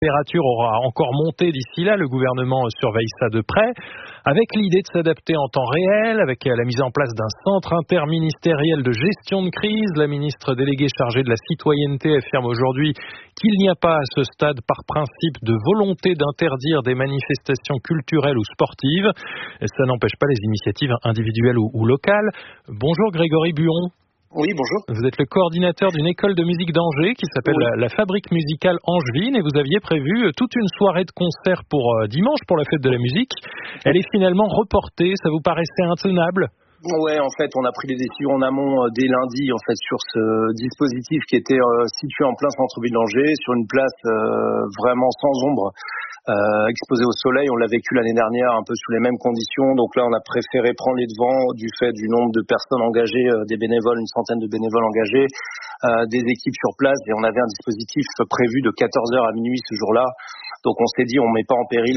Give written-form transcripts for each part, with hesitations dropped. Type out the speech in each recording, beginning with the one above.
température aura encore monté d'ici là. Le gouvernement surveille ça de près, avec l'idée de s'adapter en temps réel, avec la mise en place d'un centre interministériel de gestion de crise. La ministre déléguée chargée de la citoyenneté affirme aujourd'hui qu'il n'y a pas à ce stade, par principe, de volonté d'interdire des manifestations culturelles ou sportives. Ça n'empêche pas les initiatives individuelles ou locales. Bonjour Grégory Buon. Oui, bonjour. Vous êtes le coordinateur d'une école de musique d'Angers qui s'appelle la Fabrique musicale Angevine, et vous aviez prévu toute une soirée de concert pour dimanche pour la fête de la musique. Elle est finalement reportée. Ça vous paraissait intenable ? Ouais, en fait, on a pris les décisions en amont dès lundi, en fait, sur ce dispositif qui était situé en plein centre-ville d'Angers, sur une place vraiment sans ombre, exposée au soleil. On l'a vécu l'année dernière un peu sous les mêmes conditions. Donc là, on a préféré prendre les devants du fait du nombre de personnes engagées, des bénévoles, une centaine de bénévoles engagés, des équipes sur place. Et on avait un dispositif prévu de 14h à minuit ce jour-là. Donc on s'est dit, on met pas en péril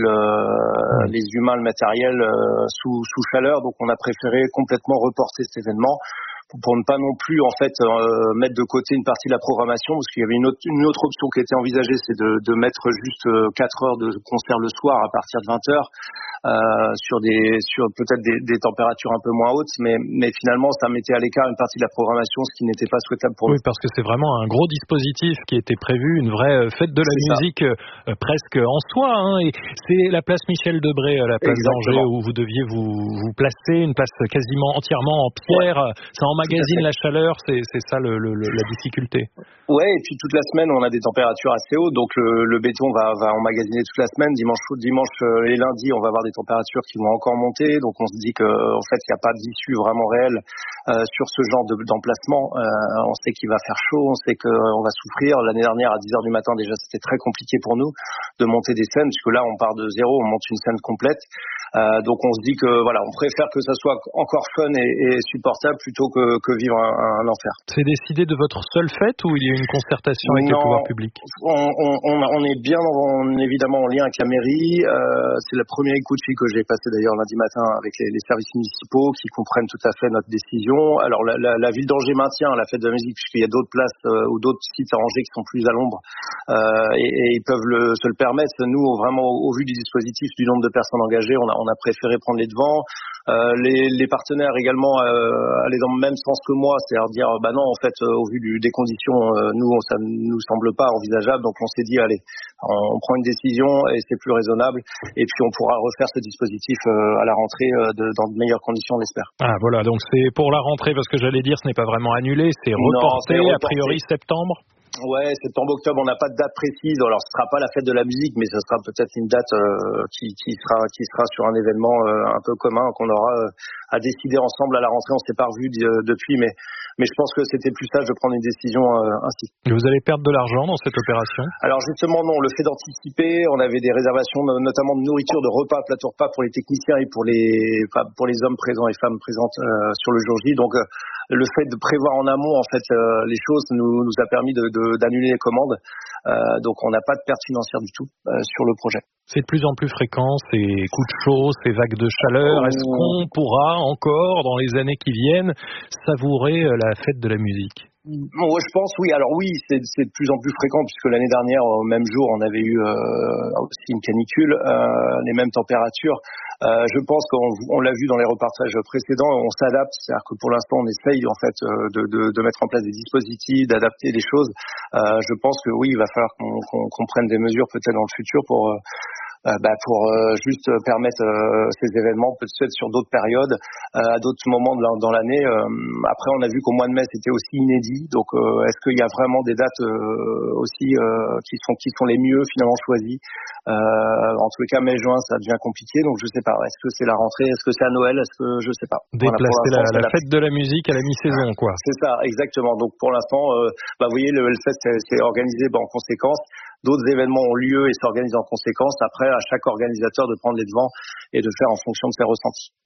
les humains, le matériel sous chaleur. Donc on a préféré complètement reporter cet événement pour ne pas non plus en fait mettre de côté une partie de la programmation, parce qu'il y avait une autre option qui était envisagée, c'est de mettre juste 4 heures de concert le soir à partir de 20h sur peut-être des températures un peu moins hautes, mais finalement ça mettait à l'écart une partie de la programmation, ce qui n'était pas souhaitable pour nous. Oui, parce que c'est vraiment un gros dispositif qui était prévu, une vraie fête de la musique presque en soi, hein, et c'est la place Michel Debré, la place d'Angers, où vous deviez vous placer, une place quasiment entièrement en pierre. Ça emmagasine la chaleur, c'est ça la difficulté. Ouais, et puis toute la semaine on a des températures assez hautes, donc le béton va emmagasiner toute la semaine. Dimanche et lundi on va avoir des températures qui vont encore monter, donc on se dit que en fait il n'y a pas d'issue vraiment réelle sur ce genre d'emplacement. On sait qu'il va faire chaud, on sait qu'on va souffrir. L'année dernière à 10h du matin déjà c'était très compliqué pour nous de monter des scènes, puisque là on part de zéro, on monte une scène complète. Donc on se dit que voilà, on préfère que ça soit encore fun et supportable plutôt que vivre un enfer. C'est décidé de votre seule fête ou il y a une concertation avec les pouvoirs publics ? On est bien évidemment en lien avec la mairie. C'est le premier coup de fil que j'ai passé d'ailleurs lundi matin avec les services municipaux qui comprennent tout à fait notre décision. Alors la ville d'Angers maintient la fête de la musique, puisqu'il y a d'autres places ou d'autres sites à Angers qui sont plus à l'ombre et ils peuvent se le permettre. Nous, vraiment au vu du dispositif, du nombre de personnes engagées, on a préféré prendre les devants. Les partenaires également allaient dans le même sens que moi, c'est-à-dire dire bah non, en fait au vu des conditions, ça nous semble pas envisageable, donc on s'est dit allez, on prend une décision et c'est plus raisonnable, et puis on pourra refaire ce dispositif à la rentrée dans de meilleures conditions, on l'espère. Ah voilà, donc c'est pour la rentrée, parce que j'allais dire ce n'est pas vraiment annulé, c'est reporté, a priori septembre. Ouais, septembre-octobre, on n'a pas de date précise. Alors, ce sera pas la fête de la musique, mais ce sera peut-être une date qui sera sur un événement un peu commun qu'on aura à décider ensemble à la rentrée. On s'est pas revu depuis, mais je pense que c'était plus sage de prendre une décision ainsi. Et vous allez perdre de l'argent dans cette opération ? Alors justement non, le fait d'anticiper, on avait des réservations notamment de nourriture, de repas, plateau repas pour les techniciens et pour les hommes présents et femmes présentes sur le jour J. Donc le fait de prévoir en amont en fait les choses nous a permis d'annuler les commandes. Donc on n'a pas de perte financière du tout sur le projet. C'est de plus en plus fréquent, ces coups de chaud, ces vagues de chaleur. Est-ce qu'on pourra encore, dans les années qui viennent, savourer la fête de la musique ? Moi, je pense oui. Alors oui, c'est de plus en plus fréquent, puisque l'année dernière, au même jour, on avait eu aussi une canicule, les mêmes températures. Je pense qu'on l'a vu dans les reportages précédents, on s'adapte, c'est-à-dire que pour l'instant, on essaye en fait de mettre en place des dispositifs, d'adapter les choses. Je pense que oui, il va falloir qu'on prenne des mesures peut-être dans le futur pour juste permettre ces événements peut-être sur d'autres périodes, à d'autres moments dans l'année. Après, on a vu qu'au mois de mai, c'était aussi inédit. Donc, est-ce qu'il y a vraiment des dates aussi qui sont les mieux finalement choisies? En tous les cas, mai-juin, ça devient compliqué. Donc, je sais pas. Est-ce que c'est la rentrée? Est-ce que c'est à Noël? Est-ce que je sais pas. Déplacer la fête de la musique à la mi-saison, quoi. C'est ça, exactement. Donc, pour l'instant, vous voyez, le fest c'est organisé en conséquence. D'autres événements ont lieu et s'organisent en conséquence. Après, à chaque organisateur de prendre les devants et de faire en fonction de ses ressentis.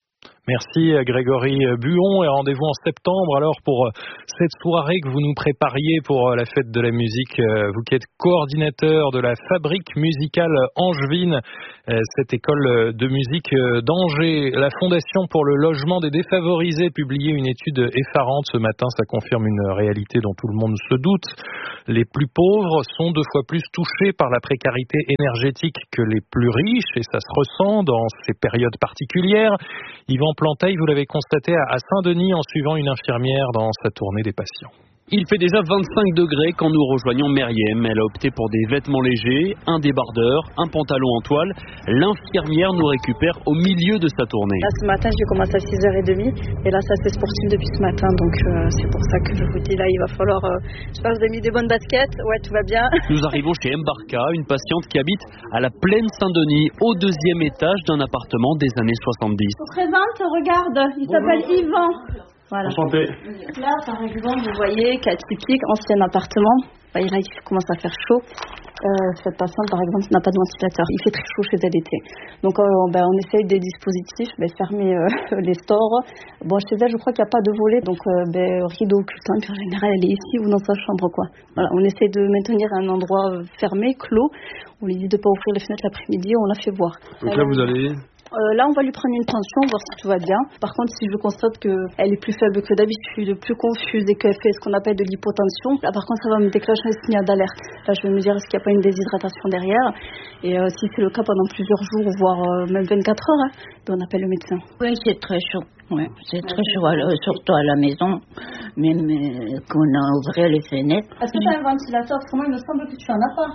Merci Grégory Buon, et rendez-vous en septembre alors pour cette soirée que vous nous prépariez pour la fête de la musique. Vous qui êtes coordinateur de la Fabrique musicale angevine, cette école de musique d'Angers. La Fondation pour le logement des défavorisés publiait une étude effarante ce matin. Ça confirme une réalité dont tout le monde se doute. Les plus pauvres sont 2 fois plus touchés par la précarité énergétique que les plus riches, et ça se ressent dans ces périodes particulières. Yvan Planteil, vous l'avez constaté à Saint-Denis en suivant une infirmière dans sa tournée des patients. Il fait déjà 25 degrés quand nous rejoignons Meriem. Elle a opté pour des vêtements légers, un débardeur, un pantalon en toile. L'infirmière nous récupère au milieu de sa tournée. Là, ce matin, j'ai commencé à 6h30 et là, ça s'est sportif depuis ce matin. Donc, c'est pour ça que je vous dis, là, il va falloir... J'espère que vous avez mis des bonnes baskets. Ouais, tout va bien. Nous arrivons chez Mbarka, une patiente qui habite à la Plaine Saint-Denis, au 2e étage d'un appartement des années 70. Je vous présente, regarde, il s'appelle Yvan. Voilà. Enchanté. Là, par exemple, vous voyez, cas typique, ancien appartement. Là, il commence à faire chaud. Cette patiente, par exemple, n'a pas de ventilateur. Il fait très chaud chez elle l'été. Donc, on essaye des dispositifs, fermer les stores. Bon, chez elle, je crois qu'il n'y a pas de volet. Donc, rideau occultant. Et puis, en général, elle est ici ou dans sa chambre, quoi. Voilà, on essaie de maintenir un endroit fermé, clos. On lui dit de ne pas ouvrir les fenêtres l'après-midi. On la fait voir. Donc là, vous allez... Là, on va lui prendre une tension, voir si tout va bien. Par contre, si je constate qu'elle est plus faible que d'habitude, plus confuse et qu'elle fait ce qu'on appelle de l'hypotension, là, par contre, ça va me déclencher un signal d'alerte. Là, je vais me dire, est-ce qu'il n'y a pas une déshydratation derrière? Et si c'est le cas pendant plusieurs jours, voire même 24 heures, on appelle le médecin. Oui, c'est très chaud. Oui, c'est très chaud, surtout à la maison, même qu'on a ouvert les fenêtres. Est-ce que tu as un ventilateur? Parce que moi, il me semble que tu en as pas.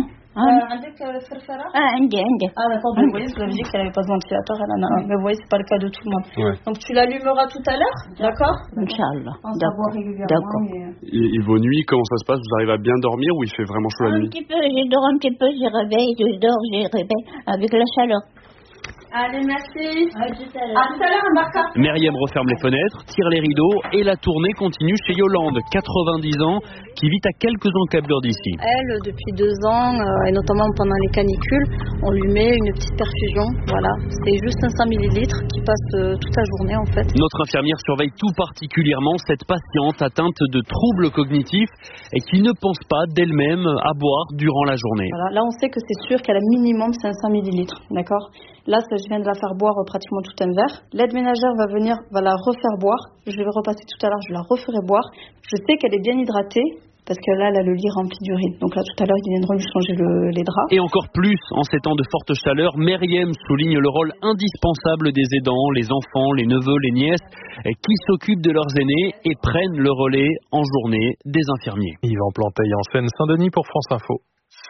عندي. D'accord, vous voyez, je vous dit qu'elle n'avait pas de ventilateur, mais vous voyez, c'est pas le cas de tout le monde. Ouais. Donc tu l'allumeras tout à l'heure, d'accord? Inch'Allah. D'accord. Et vos nuits, comment ça se passe? Vous arrivez à bien dormir ou il fait vraiment chaud la nuit? Un petit peu, je dors un petit peu, je réveille, je dors, je réveille avec la chaleur. Allez, merci. À tout à l'heure, Mbarka. Meriem referme les fenêtres, tire les rideaux et la tournée continue chez Yolande, 90 ans, qui vit à quelques encablures d'ici. Elle, depuis 2 ans, et notamment pendant les canicules, on lui met une petite perfusion. Voilà, c'est juste 500 millilitres qui passe toute la journée en fait. Notre infirmière surveille tout particulièrement cette patiente atteinte de troubles cognitifs et qui ne pense pas d'elle-même à boire durant la journée. Voilà, là on sait que c'est sûr qu'elle a minimum 500 millilitres, d'accord? Là, je viens de la faire boire pratiquement tout un verre. L'aide ménagère va venir, va la refaire boire. Je vais repasser tout à l'heure, je la referai boire. Je sais qu'elle est bien hydratée. Parce que là, elle a le lit rempli d'urine. Donc là, tout à l'heure, ils viendront lui changer les draps. Et encore plus, en ces temps de forte chaleur, Meriem souligne le rôle indispensable des aidants, les enfants, les neveux, les nièces, qui s'occupent de leurs aînés et prennent le relais en journée des infirmiers. Yvan Planteil en Seine-Saint-Denis pour France Info.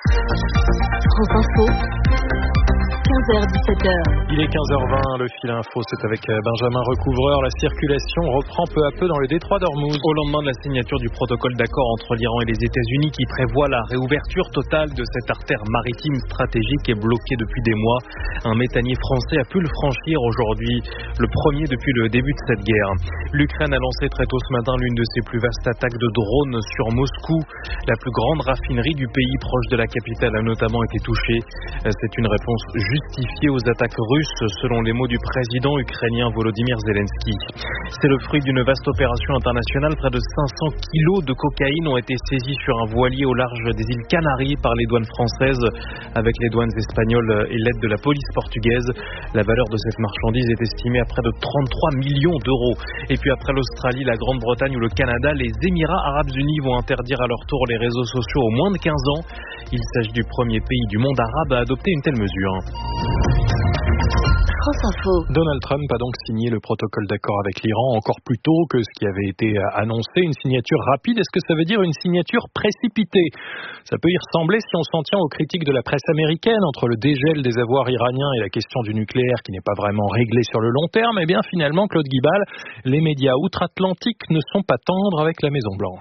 France Info. 15h-17h. Il est 15h20, le fil info, c'est avec Benjamin Recouvreur. La circulation reprend peu à peu dans le détroit d'Ormuz. Au lendemain de la signature du protocole d'accord entre l'Iran et les États-Unis qui prévoit la réouverture totale de cette artère maritime stratégique est bloquée depuis des mois. Un méthanier français a pu le franchir aujourd'hui, le premier depuis le début de cette guerre. L'Ukraine a lancé très tôt ce matin l'une de ses plus vastes attaques de drones sur Moscou. La plus grande raffinerie du pays proche de la capitale a notamment été touchée. C'est une réponse justifiée aux attaques russes, selon les mots du président ukrainien Volodymyr Zelensky. C'est le fruit d'une vaste opération internationale. Près de 500 kilos de cocaïne ont été saisis sur un voilier au large des îles Canaries par les douanes françaises, avec les douanes espagnoles et l'aide de la police portugaise. La valeur de cette marchandise est estimée à près de 33 millions d'euros. Et puis après l'Australie, la Grande-Bretagne ou le Canada, les Émirats Arabes Unis vont interdire à leur tour les réseaux sociaux aux moins de 15 ans. Il s'agit du premier pays du monde arabe à adopter une telle mesure. France Info. Donald Trump a donc signé le protocole d'accord avec l'Iran encore plus tôt que ce qui avait été annoncé. Une signature rapide, est-ce que ça veut dire une signature précipitée? Ça peut y ressembler si on s'en tient aux critiques de la presse américaine entre le dégel des avoirs iraniens et la question du nucléaire qui n'est pas vraiment réglée sur le long terme. Eh bien finalement, Claude Guibal, les médias outre-Atlantique ne sont pas tendres avec la Maison-Blanche.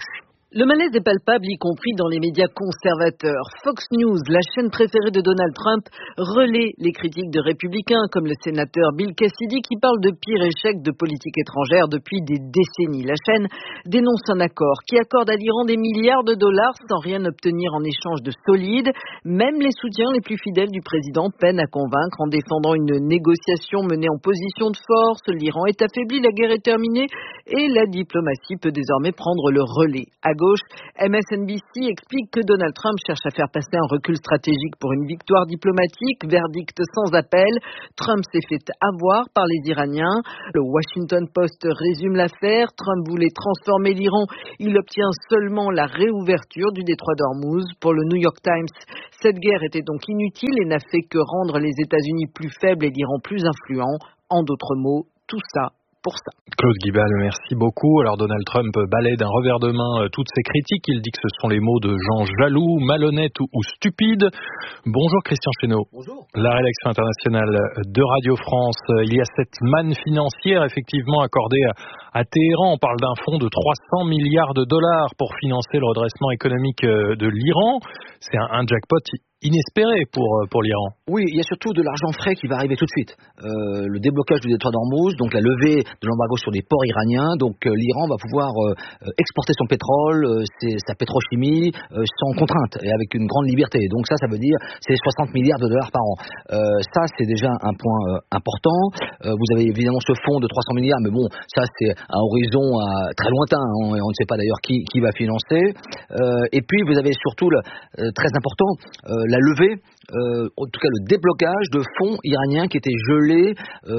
Le malaise est palpable, y compris dans les médias conservateurs. Fox News, la chaîne préférée de Donald Trump, relaie les critiques de républicains comme le sénateur Bill Cassidy qui parle de pire échec de politique étrangère depuis des décennies. La chaîne dénonce un accord qui accorde à l'Iran des milliards de dollars sans rien obtenir en échange de solide. Même les soutiens les plus fidèles du président peinent à convaincre en défendant une négociation menée en position de force. L'Iran est affaibli, la guerre est terminée et la diplomatie peut désormais prendre le relais. À gauche, MSNBC explique que Donald Trump cherche à faire passer un recul stratégique pour une victoire diplomatique. Verdict sans appel. Trump s'est fait avoir par les Iraniens. Le Washington Post résume l'affaire. Trump voulait transformer l'Iran. Il obtient seulement la réouverture du détroit d'Ormuz. Pour le New York Times, cette guerre était donc inutile et n'a fait que rendre les États-Unis plus faibles et l'Iran plus influent. En d'autres mots, tout ça pour ça. Claude Guibal, merci beaucoup. Alors Donald Trump balaie d'un revers de main toutes ces critiques. Il dit que ce sont les mots de gens jaloux, malhonnêtes ou stupides. Bonjour Christian Chesneau. Bonjour. La rédaction internationale de Radio France. Il y a cette manne financière effectivement accordée à Téhéran. On parle d'un fonds de 300 milliards de dollars pour financer le redressement économique de l'Iran. C'est un jackpot inespéré pour l'Iran. Oui, il y a surtout de l'argent frais qui va arriver tout de suite. Le déblocage du détroit d'Ormuz, donc la levée de l'embargo sur les ports iraniens, donc l'Iran va pouvoir exporter son pétrole, sa pétrochimie sans contrainte et avec une grande liberté. Donc ça veut dire c'est 60 milliards de dollars par an. Ça c'est déjà un point important. Vous avez évidemment ce fonds de 300 milliards, mais bon, ça c'est un horizon très lointain. On ne sait pas d'ailleurs qui va financer. Et puis vous avez surtout très important la levée, en tout cas le déblocage de fonds iraniens qui étaient gelés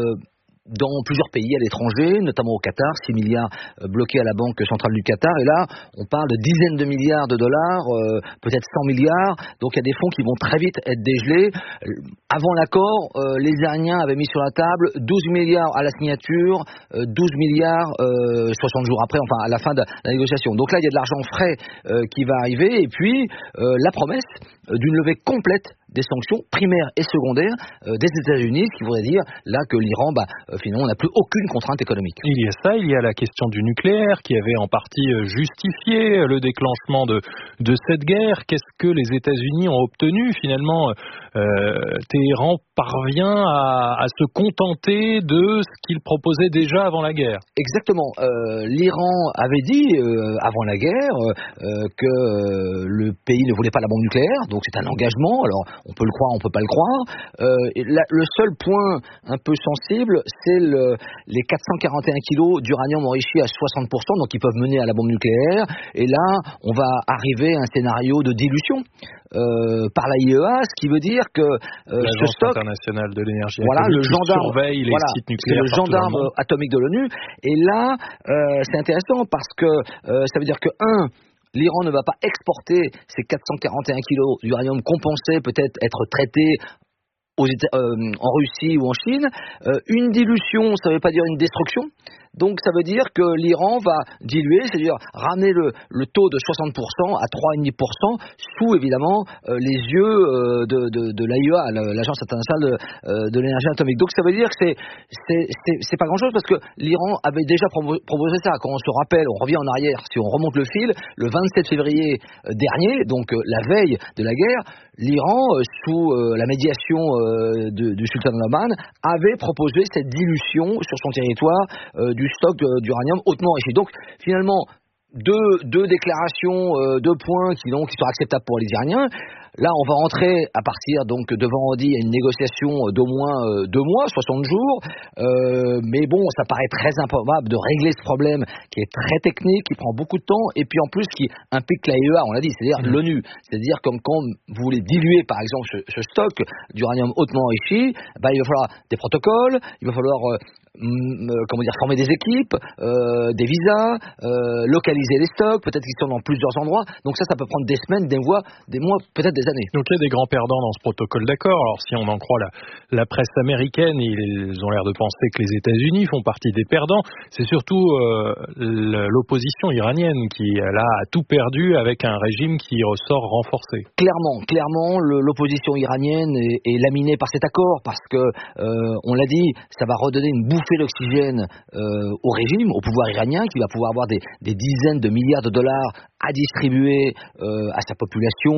dans plusieurs pays à l'étranger, notamment au Qatar, 6 milliards bloqués à la Banque centrale du Qatar, et là on parle de dizaines de milliards de dollars, peut-être 100 milliards, donc il y a des fonds qui vont très vite être dégelés. Avant l'accord, les Iraniens avaient mis sur la table 12 milliards à la signature, 12 milliards 60 jours après, enfin à la fin de la négociation. Donc là il y a de l'argent frais qui va arriver, et puis la promesse d'une levée complète des sanctions primaires et secondaires des États-Unis, ce qui voudrait dire là que l'Iran, finalement, n'a plus aucune contrainte économique. Il y a ça, il y a la question du nucléaire qui avait en partie justifié le déclenchement de cette guerre. Qu'est-ce que les États-Unis ont obtenu finalement? Téhéran parvient à se contenter de ce qu'il proposait déjà avant la guerre. Exactement. L'Iran avait dit avant la guerre que le pays ne voulait pas la bombe nucléaire, donc c'est un engagement. Alors on peut le croire, on peut pas le croire. Le seul point un peu sensible, c'est les 441 kilos d'uranium enrichi à 60%, donc ils peuvent mener à la bombe nucléaire. Et là, on va arriver à un scénario de dilution par la IEA, ce qui veut dire que ce stock international de l'énergie le gendarme surveille les sites nucléaires, le gendarme atomique de l'ONU. Et là, c'est intéressant parce que ça veut dire que l'Iran ne va pas exporter ces 441 kilos d'uranium compensés, peut-être être traités en Russie ou en Chine. Une dilution, ça ne veut pas dire une destruction. Donc ça veut dire que l'Iran va diluer, c'est-à-dire ramener le taux de 60% à 3,5%, sous évidemment les yeux de l'AIEA, l'Agence internationale de l'énergie atomique. Donc ça veut dire que c'est pas grand-chose, parce que l'Iran avait déjà proposé ça. Quand on se rappelle, on revient en arrière, si on remonte le fil, le 27 février dernier, donc la veille de la guerre, l'Iran, sous la médiation du sultan d'Oman, avait proposé cette dilution sur son territoire du stock d'uranium hautement enrichi. Donc finalement, deux déclarations, 2 points qui sont acceptables pour les Iraniens. Là, on va entrer à partir donc de vendredi à une négociation d'au moins 2 mois, 60 jours. Mais bon, ça paraît très improbable de régler ce problème qui est très technique, qui prend beaucoup de temps, et puis en plus qui implique l'AIEA, on l'a dit, c'est-à-dire l'ONU. C'est-à-dire comme quand vous voulez diluer, par exemple, ce stock d'uranium hautement enrichi, il va falloir des protocoles, il va falloir former des équipes, des visas, localiser les stocks, peut-être qu'ils sont dans plusieurs endroits. Donc ça peut prendre des semaines, des mois, peut-être des années. Donc il y a des grands perdants dans ce protocole d'accord. Alors si on en croit la presse américaine, ils ont l'air de penser que les États-Unis font partie des perdants. C'est surtout l'opposition iranienne qui là a tout perdu avec un régime qui ressort renforcé. Clairement, l'opposition iranienne est laminée par cet accord, parce que on l'a dit, ça va redonner une bouffée bouffer l'oxygène au régime, au pouvoir iranien, qui va pouvoir avoir des dizaines de milliards de dollars à distribuer à sa population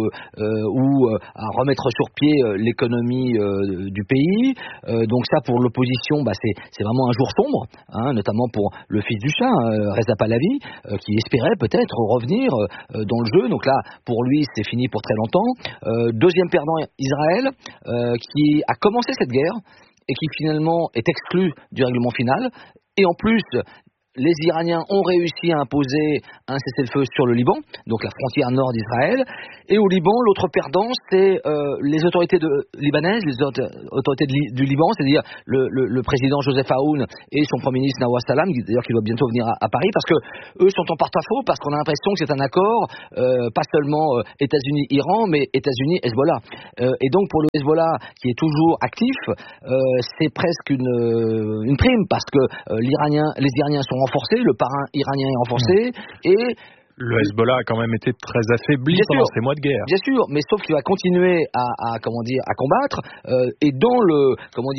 ou à remettre sur pied l'économie du pays. Donc ça, pour l'opposition, c'est vraiment un jour sombre, hein, notamment pour le fils du Shah, Reza Pahlavi, qui espérait peut-être revenir dans le jeu. Donc là, pour lui, c'est fini pour très longtemps. Deuxième perdant, Israël, qui a commencé cette guerre et qui finalement est exclu du règlement final. Et en plus, les Iraniens ont réussi à imposer un cessez-le-feu sur le Liban, donc la frontière nord d'Israël. Et au Liban, l'autre perdant, c'est les autorités libanaises, les autorités du Liban, c'est-à-dire le président Joseph Aoun et son premier ministre Nawaz Salam, d'ailleurs qui doit bientôt venir à Paris, parce que eux sont en porte-à-faux, parce qu'on a l'impression que c'est un accord, pas seulement États-Unis-Iran, mais États-Unis-Hezbollah. Et donc pour le Hezbollah, qui est toujours actif, c'est presque une prime, parce que les Iraniens sont renforcés, le parrain iranien est renforcé, et le Hezbollah a quand même été très affaibli pendant ces mois de guerre. Bien sûr, mais sauf qu'il va continuer à combattre. Et dans le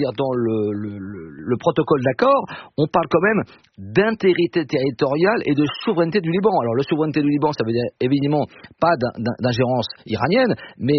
protocole d'accord, on parle quand même d'intégrité territoriale et de souveraineté du Liban. Alors, la souveraineté du Liban, ça veut dire évidemment pas d'ingérence iranienne, mais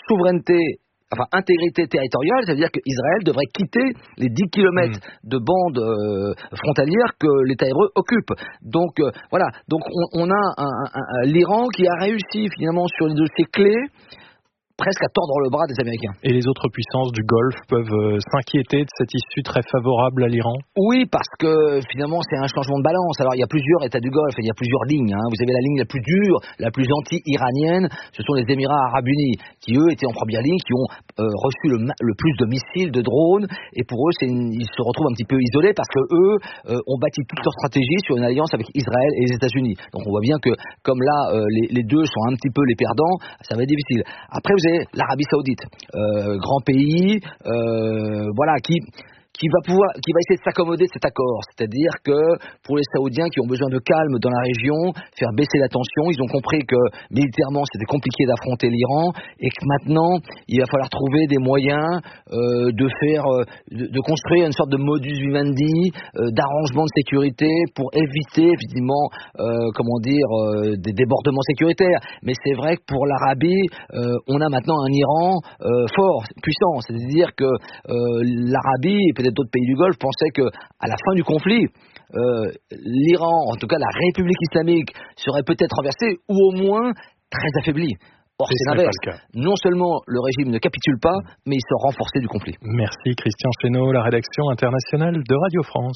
intégrité territoriale, c'est-à-dire qu'Israël devrait quitter les 10 kilomètres de bande frontalière que l'État hébreu occupe. Donc voilà, donc on a l'Iran qui a réussi finalement sur les dossiers clés presque à tordre le bras des Américains. Et les autres puissances du Golfe peuvent s'inquiéter de cette issue très favorable à l'Iran ? Oui, parce que finalement c'est un changement de balance. Alors il y a plusieurs États du Golfe, il y a plusieurs lignes. Vous avez la ligne la plus dure, la plus anti-iranienne, ce sont les Émirats Arabes Unis, qui eux étaient en première ligne, qui ont reçu le plus de missiles, de drones, et pour eux ils se retrouvent un petit peu isolés parce que eux ont bâti toute leur stratégie sur une alliance avec Israël et les États-Unis. Donc on voit bien que comme là les deux sont un petit peu les perdants, ça va être difficile. Après vous avez l'Arabie Saoudite, grand pays, qui va essayer de s'accommoder de cet accord. C'est-à-dire que pour les Saoudiens qui ont besoin de calme dans la région, faire baisser la tension, ils ont compris que militairement c'était compliqué d'affronter l'Iran et que maintenant il va falloir trouver des moyens de construire une sorte de modus vivendi, d'arrangement de sécurité pour éviter effectivement des débordements sécuritaires. Mais c'est vrai que pour l'Arabie, on a maintenant un Iran fort, puissant. C'est-à-dire que l'Arabie et peut-être d'autres pays du Golfe pensaient que à la fin du conflit, l'Iran, en tout cas la République islamique, serait peut-être renversée ou au moins très affaiblie. Or, c'est l'inverse. Non seulement le régime ne capitule pas, mais il sort renforcé du conflit. Merci Christian Chesneau, la rédaction internationale de Radio France.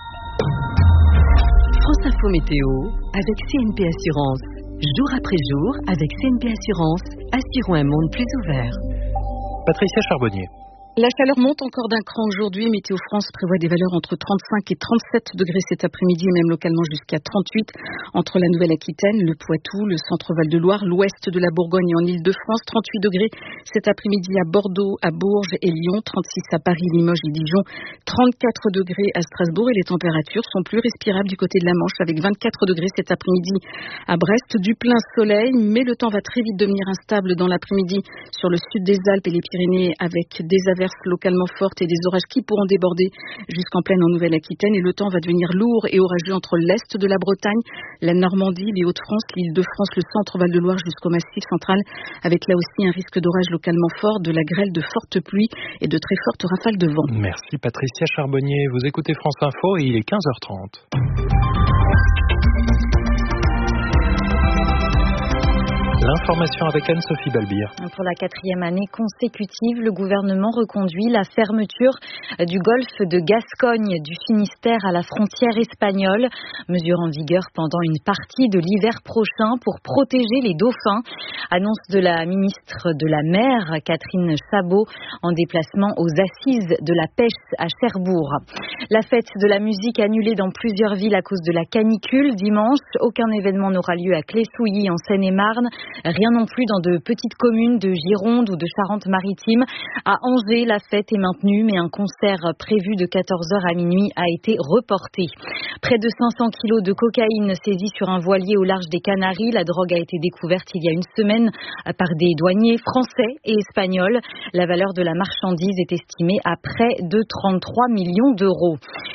France Info Météo avec CNP Assurance. Jour après jour, avec CNP Assurance, assurons un monde plus ouvert. Patricia Charbonnier. La chaleur monte encore d'un cran aujourd'hui. Météo France prévoit des valeurs entre 35 et 37 degrés cet après-midi et même localement jusqu'à 38 entre la Nouvelle-Aquitaine, le Poitou, le centre-Val de Loire, l'ouest de la Bourgogne et en Île-de-France. 38 degrés cet après-midi à Bordeaux, à Bourges et Lyon, 36 à Paris, Limoges et Dijon, 34 degrés à Strasbourg et les températures sont plus respirables du côté de la Manche avec 24 degrés cet après-midi à Brest. Du plein soleil, mais le temps va très vite devenir instable dans l'après-midi sur le sud des Alpes et les Pyrénées avec des averses localement fortes et des orages qui pourront déborder jusqu'en pleine en Nouvelle-Aquitaine et le temps va devenir lourd et orageux entre l'est de la Bretagne, la Normandie, les Hauts-de-France, l'Île-de-France, le centre-Val de Loire jusqu'au Massif central avec là aussi un risque d'orage localement fort, de la grêle, de fortes pluies et de très fortes rafales de vent. Merci Patricia Charbonnier. Vous écoutez France Info et il est 15h30. L'information avec Anne-Sophie Balbir. Pour la 4e année consécutive, le gouvernement reconduit la fermeture du golfe de Gascogne du Finistère à la frontière espagnole. Mesure en vigueur pendant une partie de l'hiver prochain pour protéger les dauphins. Annonce de la ministre de la Mer, Catherine Chabot, en déplacement aux assises de la pêche à Cherbourg. La fête de la musique annulée dans plusieurs villes à cause de la canicule. Dimanche, aucun événement n'aura lieu à Clé-Souilly en Seine-et-Marne. Rien non plus dans de petites communes de Gironde ou de Charente-Maritime. À Angers, la fête est maintenue, mais un concert prévu de 14h à minuit a été reporté. Près de 500 kilos de cocaïne saisis sur un voilier au large des Canaries. La drogue a été découverte il y a une semaine par des douaniers français et espagnols. La valeur de la marchandise est estimée à près de 33 millions d'euros.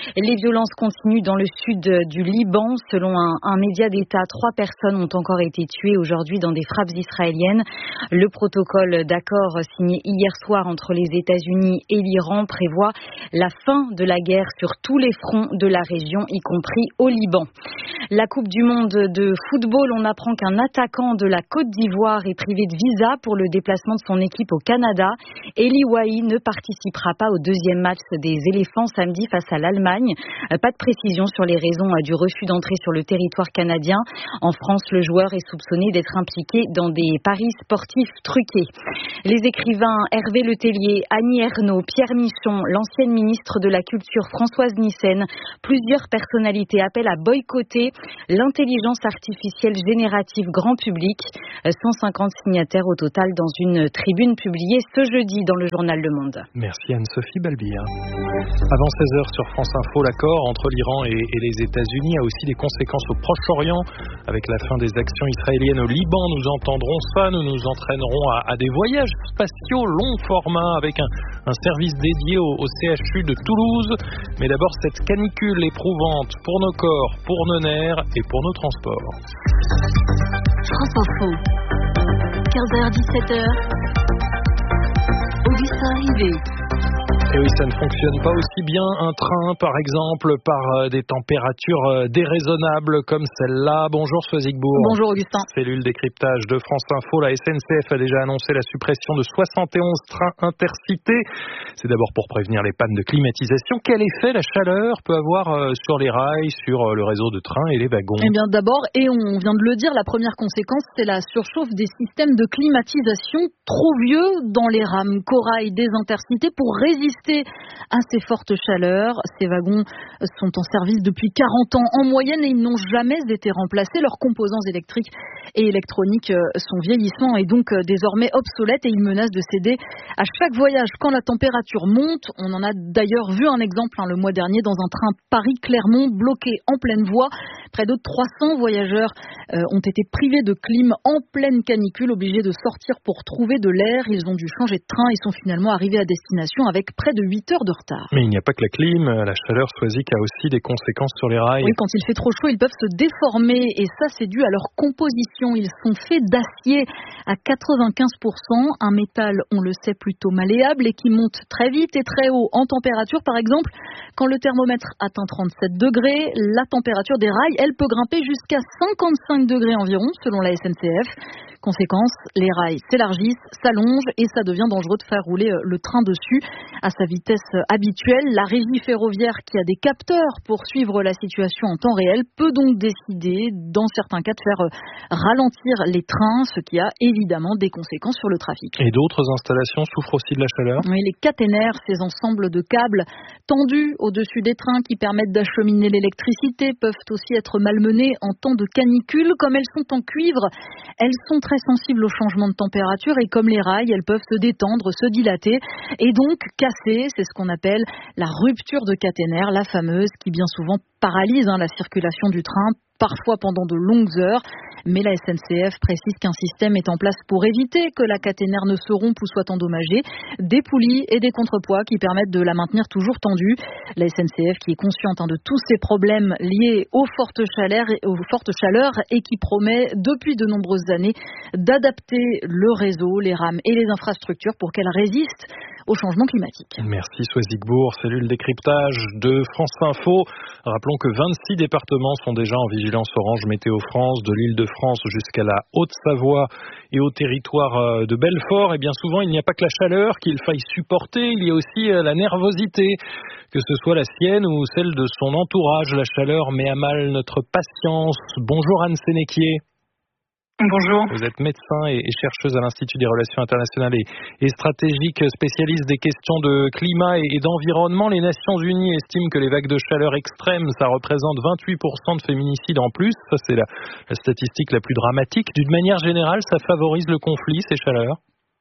Les violences continuent dans le sud du Liban. Selon un média d'État, 3 personnes ont encore été tuées aujourd'hui dans des frappes israéliennes. Le protocole d'accord signé hier soir entre les États-Unis et l'Iran prévoit la fin de la guerre sur tous les fronts de la région, y compris au Liban. La Coupe du monde de football, on apprend qu'un attaquant de la Côte d'Ivoire est privé de visa pour le déplacement de son équipe au Canada. Eli Wahi ne participera pas au deuxième match des éléphants samedi face à l'Allemagne. Pas de précision sur les raisons du refus d'entrée sur le territoire canadien. En France, le joueur est soupçonné d'être impliqué dans des paris sportifs truqués. Les écrivains Hervé Letellier, Annie Ernaux, Pierre Michon, l'ancienne ministre de la Culture Françoise Nyssen, plusieurs personnalités appellent à boycotter l'intelligence artificielle générative grand public. 150 signataires au total dans une tribune publiée ce jeudi dans le journal Le Monde. Merci Anne-Sophie Balbir. Avant 16h sur France Info, l'accord entre l'Iran et les États-Unis a aussi des conséquences au Proche-Orient. Avec la fin des actions israéliennes au Liban, nous entendrons ça, nous nous entraînerons à des voyages spatiaux long format avec un service dédié au CHU de Toulouse. Mais d'abord cette canicule éprouvante pour nos corps, pour nos nerfs et pour nos transports. France Info, 15h-17h, Augustin Rivet. Et oui, ça ne fonctionne pas aussi bien un train, par exemple, par des températures déraisonnables comme celle-là. Bonjour Soisigbourg. Bonjour Augustin. Cellule décryptage de France Info. La SNCF a déjà annoncé la suppression de 71 trains intercités. C'est d'abord pour prévenir les pannes de climatisation. Quel effet la chaleur peut avoir sur les rails, sur le réseau de trains et les wagons ? Eh bien d'abord, et on vient de le dire, la première conséquence, c'est la surchauffe des systèmes de climatisation trop vieux dans les rames corail des intercités pour résister à ces fortes chaleurs. Ces wagons sont en service depuis 40 ans en moyenne et ils n'ont jamais été remplacés. Leurs composants électriques et électroniques sont vieillissants et donc désormais obsolètes et ils menacent de céder à chaque voyage quand la température monte. On en a d'ailleurs vu un exemple le mois dernier dans un train Paris-Clermont bloqué en pleine voie. Près de 300 voyageurs ont été privés de clim en pleine canicule, obligés de sortir pour trouver de l'air. Ils ont dû changer de train et sont finalement arrivés à destination avec près de 8 heures de retard. Mais il n'y a pas que la clim, la chaleur Soisic a aussi des conséquences sur les rails. Oui, quand il fait trop chaud, ils peuvent se déformer et ça c'est dû à leur composition. Ils sont faits d'acier à 95%, un métal, on le sait, plutôt malléable et qui monte très vite et très haut en température. Par exemple, quand le thermomètre atteint 37 degrés, la température des rails, elle peut grimper jusqu'à 55 degrés environ, selon la SNCF. Conséquence, les rails s'élargissent, s'allongent et ça devient dangereux de faire rouler le train dessus à sa vitesse habituelle. La régie ferroviaire, qui a des capteurs pour suivre la situation en temps réel, peut donc décider, dans certains cas, de faire ralentir les trains, ce qui a évidemment des conséquences sur le trafic. Et d'autres installations souffrent aussi de la chaleur ? Oui, les caténaires, ces ensembles de câbles tendus au-dessus des trains qui permettent d'acheminer l'électricité, peuvent aussi être malmenés en temps de canicule. Comme elles sont en cuivre, elles sont très sensibles au changement de température et comme les rails, elles peuvent se détendre, se dilater et donc casser. C'est ce qu'on appelle la rupture de caténaire, la fameuse, qui bien souvent paralyse la circulation du train, parfois pendant de longues heures. Mais la SNCF précise qu'un système est en place pour éviter que la caténaire ne se rompe ou soit endommagée. Des poulies et des contrepoids qui permettent de la maintenir toujours tendue. La SNCF qui est consciente de tous ces problèmes liés aux fortes chaleurs et qui promet depuis de nombreuses années d'adapter le réseau, les rames et les infrastructures pour qu'elles résistent au changement climatique. Merci Soisigbourg, cellule décryptage de France Info. Rappelons que 26 départements sont déjà en vigilance orange Météo France, de l'Île-de-France jusqu'à la Haute-Savoie et au territoire de Belfort. Et bien souvent, il n'y a pas que la chaleur qu'il faille supporter, il y a aussi la nervosité, que ce soit la sienne ou celle de son entourage. La chaleur met à mal notre patience. Bonjour Anne Sénéquier. Bonjour. Vous êtes médecin et chercheuse à l'Institut des Relations Internationales et stratégiques, spécialiste des questions de climat et d'environnement. Les Nations Unies estiment que les vagues de chaleur extrêmes, ça représente 28% de féminicides en plus. Ça, c'est la statistique la plus dramatique. D'une manière générale, ça favorise le conflit, ces chaleurs ?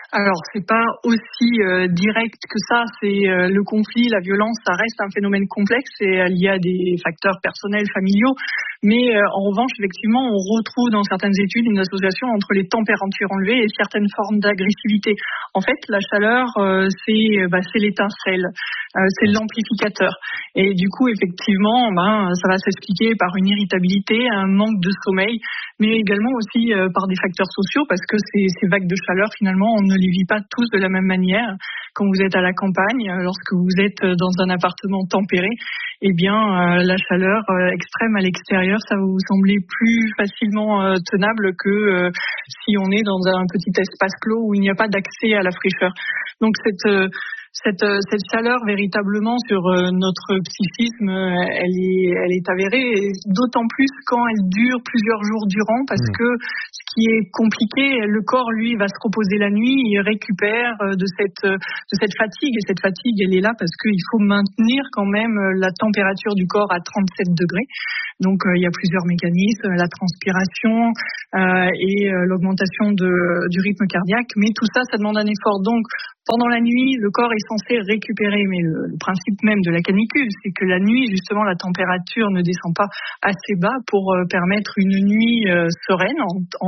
Alors, c'est pas aussi direct que ça. C'est le conflit, la violence, ça reste un phénomène complexe et lié à des facteurs personnels, familiaux. Mais en revanche, effectivement, on retrouve dans certaines études une association entre les températures enlevées et certaines formes d'agressivité. En fait, la chaleur, c'est l'étincelle, c'est l'amplificateur. Et du coup, effectivement, ça va s'expliquer par une irritabilité, un manque de sommeil, mais également aussi par des facteurs sociaux, parce que ces vagues de chaleur, finalement, on ne les vit pas tous de la même manière. Quand vous êtes à la campagne, lorsque vous êtes dans un appartement tempéré, eh bien, la chaleur extrême à l'extérieur, ça va vous sembler plus facilement tenable que si on est dans un petit espace clos où il n'y a pas d'accès à la fraîcheur. Donc cette chaleur véritablement sur notre psychisme, elle est avérée, et d'autant plus quand elle dure plusieurs jours durant, parce que ce qui est compliqué, le corps lui va se reposer la nuit, il récupère de cette fatigue, et cette fatigue elle est là parce qu'il faut maintenir quand même la température du corps à 37 degrés. Donc il y a plusieurs mécanismes, la transpiration et l'augmentation du rythme cardiaque, mais tout ça demande un effort. Donc pendant la nuit, le corps est censé récupérer, mais le principe même de la canicule, c'est que la nuit, justement, la température ne descend pas assez bas pour permettre une nuit sereine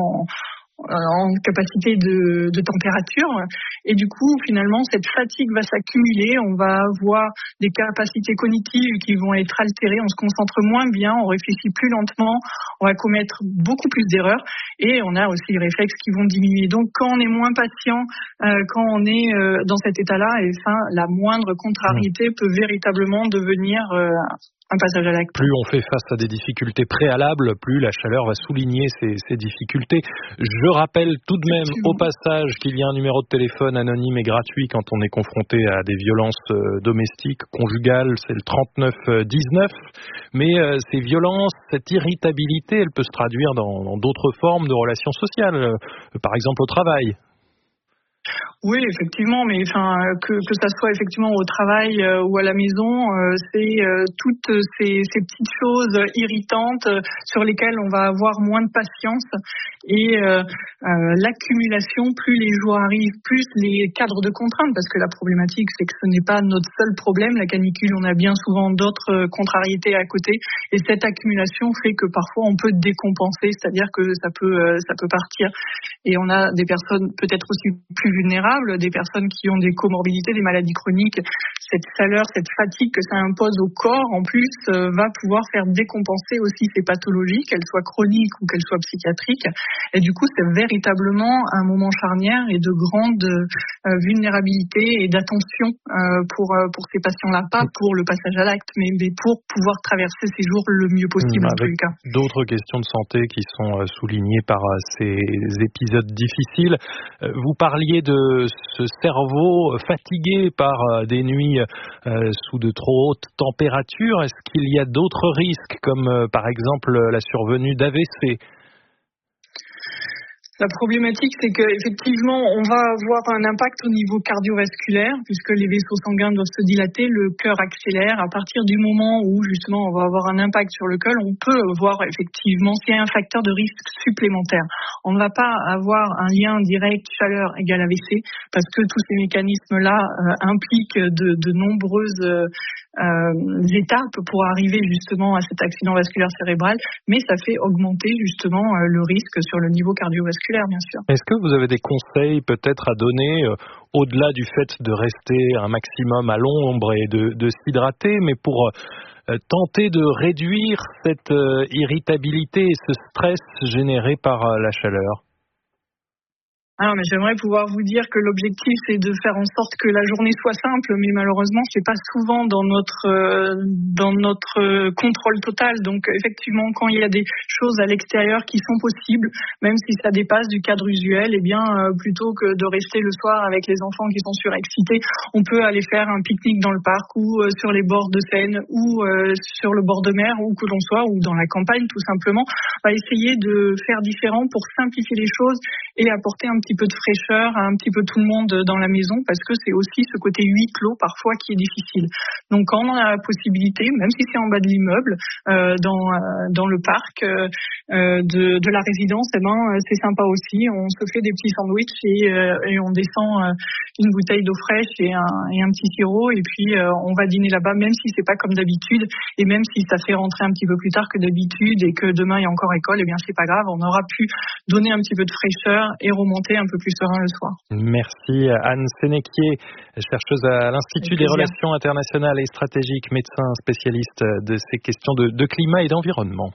en capacité de température, et du coup finalement cette fatigue va s'accumuler, on va avoir des capacités cognitives qui vont être altérées, on se concentre moins bien, on réfléchit plus lentement, on va commettre beaucoup plus d'erreurs, et on a aussi les réflexes qui vont diminuer. Donc quand on est moins patient, quand on est dans cet état-là, et la moindre contrariété peut véritablement devenir un passage à l'acte. Plus on fait face à des difficultés préalables, plus la chaleur va souligner ces difficultés. Je rappelle tout de même au passage qu'il y a un numéro de téléphone anonyme et gratuit quand on est confronté à des violences domestiques, conjugales, c'est le 3919. Mais ces violences, cette irritabilité, elle peut se traduire dans d'autres formes de relations sociales, par exemple au travail. Oui, effectivement, mais que ça soit effectivement au travail ou à la maison, c'est toutes ces petites choses irritantes sur lesquelles on va avoir moins de patience, et l'accumulation, plus les jours arrivent, plus les cadres de contraintes, parce que la problématique, c'est que ce n'est pas notre seul problème, la canicule, on a bien souvent d'autres contrariétés à côté, et cette accumulation fait que parfois on peut décompenser, c'est-à-dire que ça peut partir, et on a des personnes peut-être aussi plus vulnérables, des personnes qui ont des comorbidités, des maladies chroniques. Cette chaleur, cette fatigue que ça impose au corps, en plus, va pouvoir faire décompenser aussi ces pathologies, qu'elles soient chroniques ou qu'elles soient psychiatriques. Et du coup, c'est véritablement un moment charnière et de grande vulnérabilité et d'attention pour ces patients-là, pas pour le passage à l'acte, mais pour pouvoir traverser ces jours le mieux possible en tous les cas. D'autres questions de santé qui sont soulignées par ces épisodes difficiles. Vous parliez de ce cerveau fatigué par des nuits sous de trop hautes températures. Est-ce qu'il y a d'autres risques, comme par exemple la survenue d'AVC ? La problématique, c'est qu'effectivement, on va avoir un impact au niveau cardiovasculaire, puisque les vaisseaux sanguins doivent se dilater, le cœur accélère. À partir du moment où, justement, on va avoir un impact sur le cœur, on peut voir, effectivement, s'il y a un facteur de risque supplémentaire. On ne va pas avoir un lien direct chaleur égale AVC, parce que tous ces mécanismes-là impliquent de nombreuses étapes pour arriver, justement, à cet accident vasculaire cérébral, mais ça fait augmenter, justement, le risque sur le niveau cardiovasculaire. Bien sûr. Est-ce que vous avez des conseils peut-être à donner au-delà du fait de rester un maximum à l'ombre et de s'hydrater, mais pour tenter de réduire cette irritabilité et ce stress généré par la chaleur ? Alors, mais j'aimerais pouvoir vous dire que l'objectif, c'est de faire en sorte que la journée soit simple, mais malheureusement, c'est pas souvent dans notre contrôle total. Donc, effectivement, quand il y a des choses à l'extérieur qui sont possibles, même si ça dépasse du cadre usuel, eh bien, plutôt que de rester le soir avec les enfants qui sont surexcités, on peut aller faire un pique-nique dans le parc ou sur les bords de Seine ou sur le bord de mer, où que l'on soit, ou dans la campagne, tout simplement. On va essayer de faire différent pour simplifier les choses et apporter un petit petit peu de fraîcheur à un petit peu tout le monde dans la maison, parce que c'est aussi ce côté huis clos parfois qui est difficile. Donc quand on a la possibilité, même si c'est en bas de l'immeuble, dans le parc de la résidence, c'est sympa aussi. On se fait des petits sandwichs et on descend une bouteille d'eau fraîche et un petit sirop, et puis on va dîner là-bas, même si c'est pas comme d'habitude, et même si ça fait rentrer un petit peu plus tard que d'habitude et que demain il y a encore école, c'est pas grave, on aura pu donner un petit peu de fraîcheur et remonter un peu plus serein le soir. Merci Anne Sénéquier, chercheuse à l'Institut des Relations internationales et stratégiques, médecin spécialiste de ces questions de climat et d'environnement.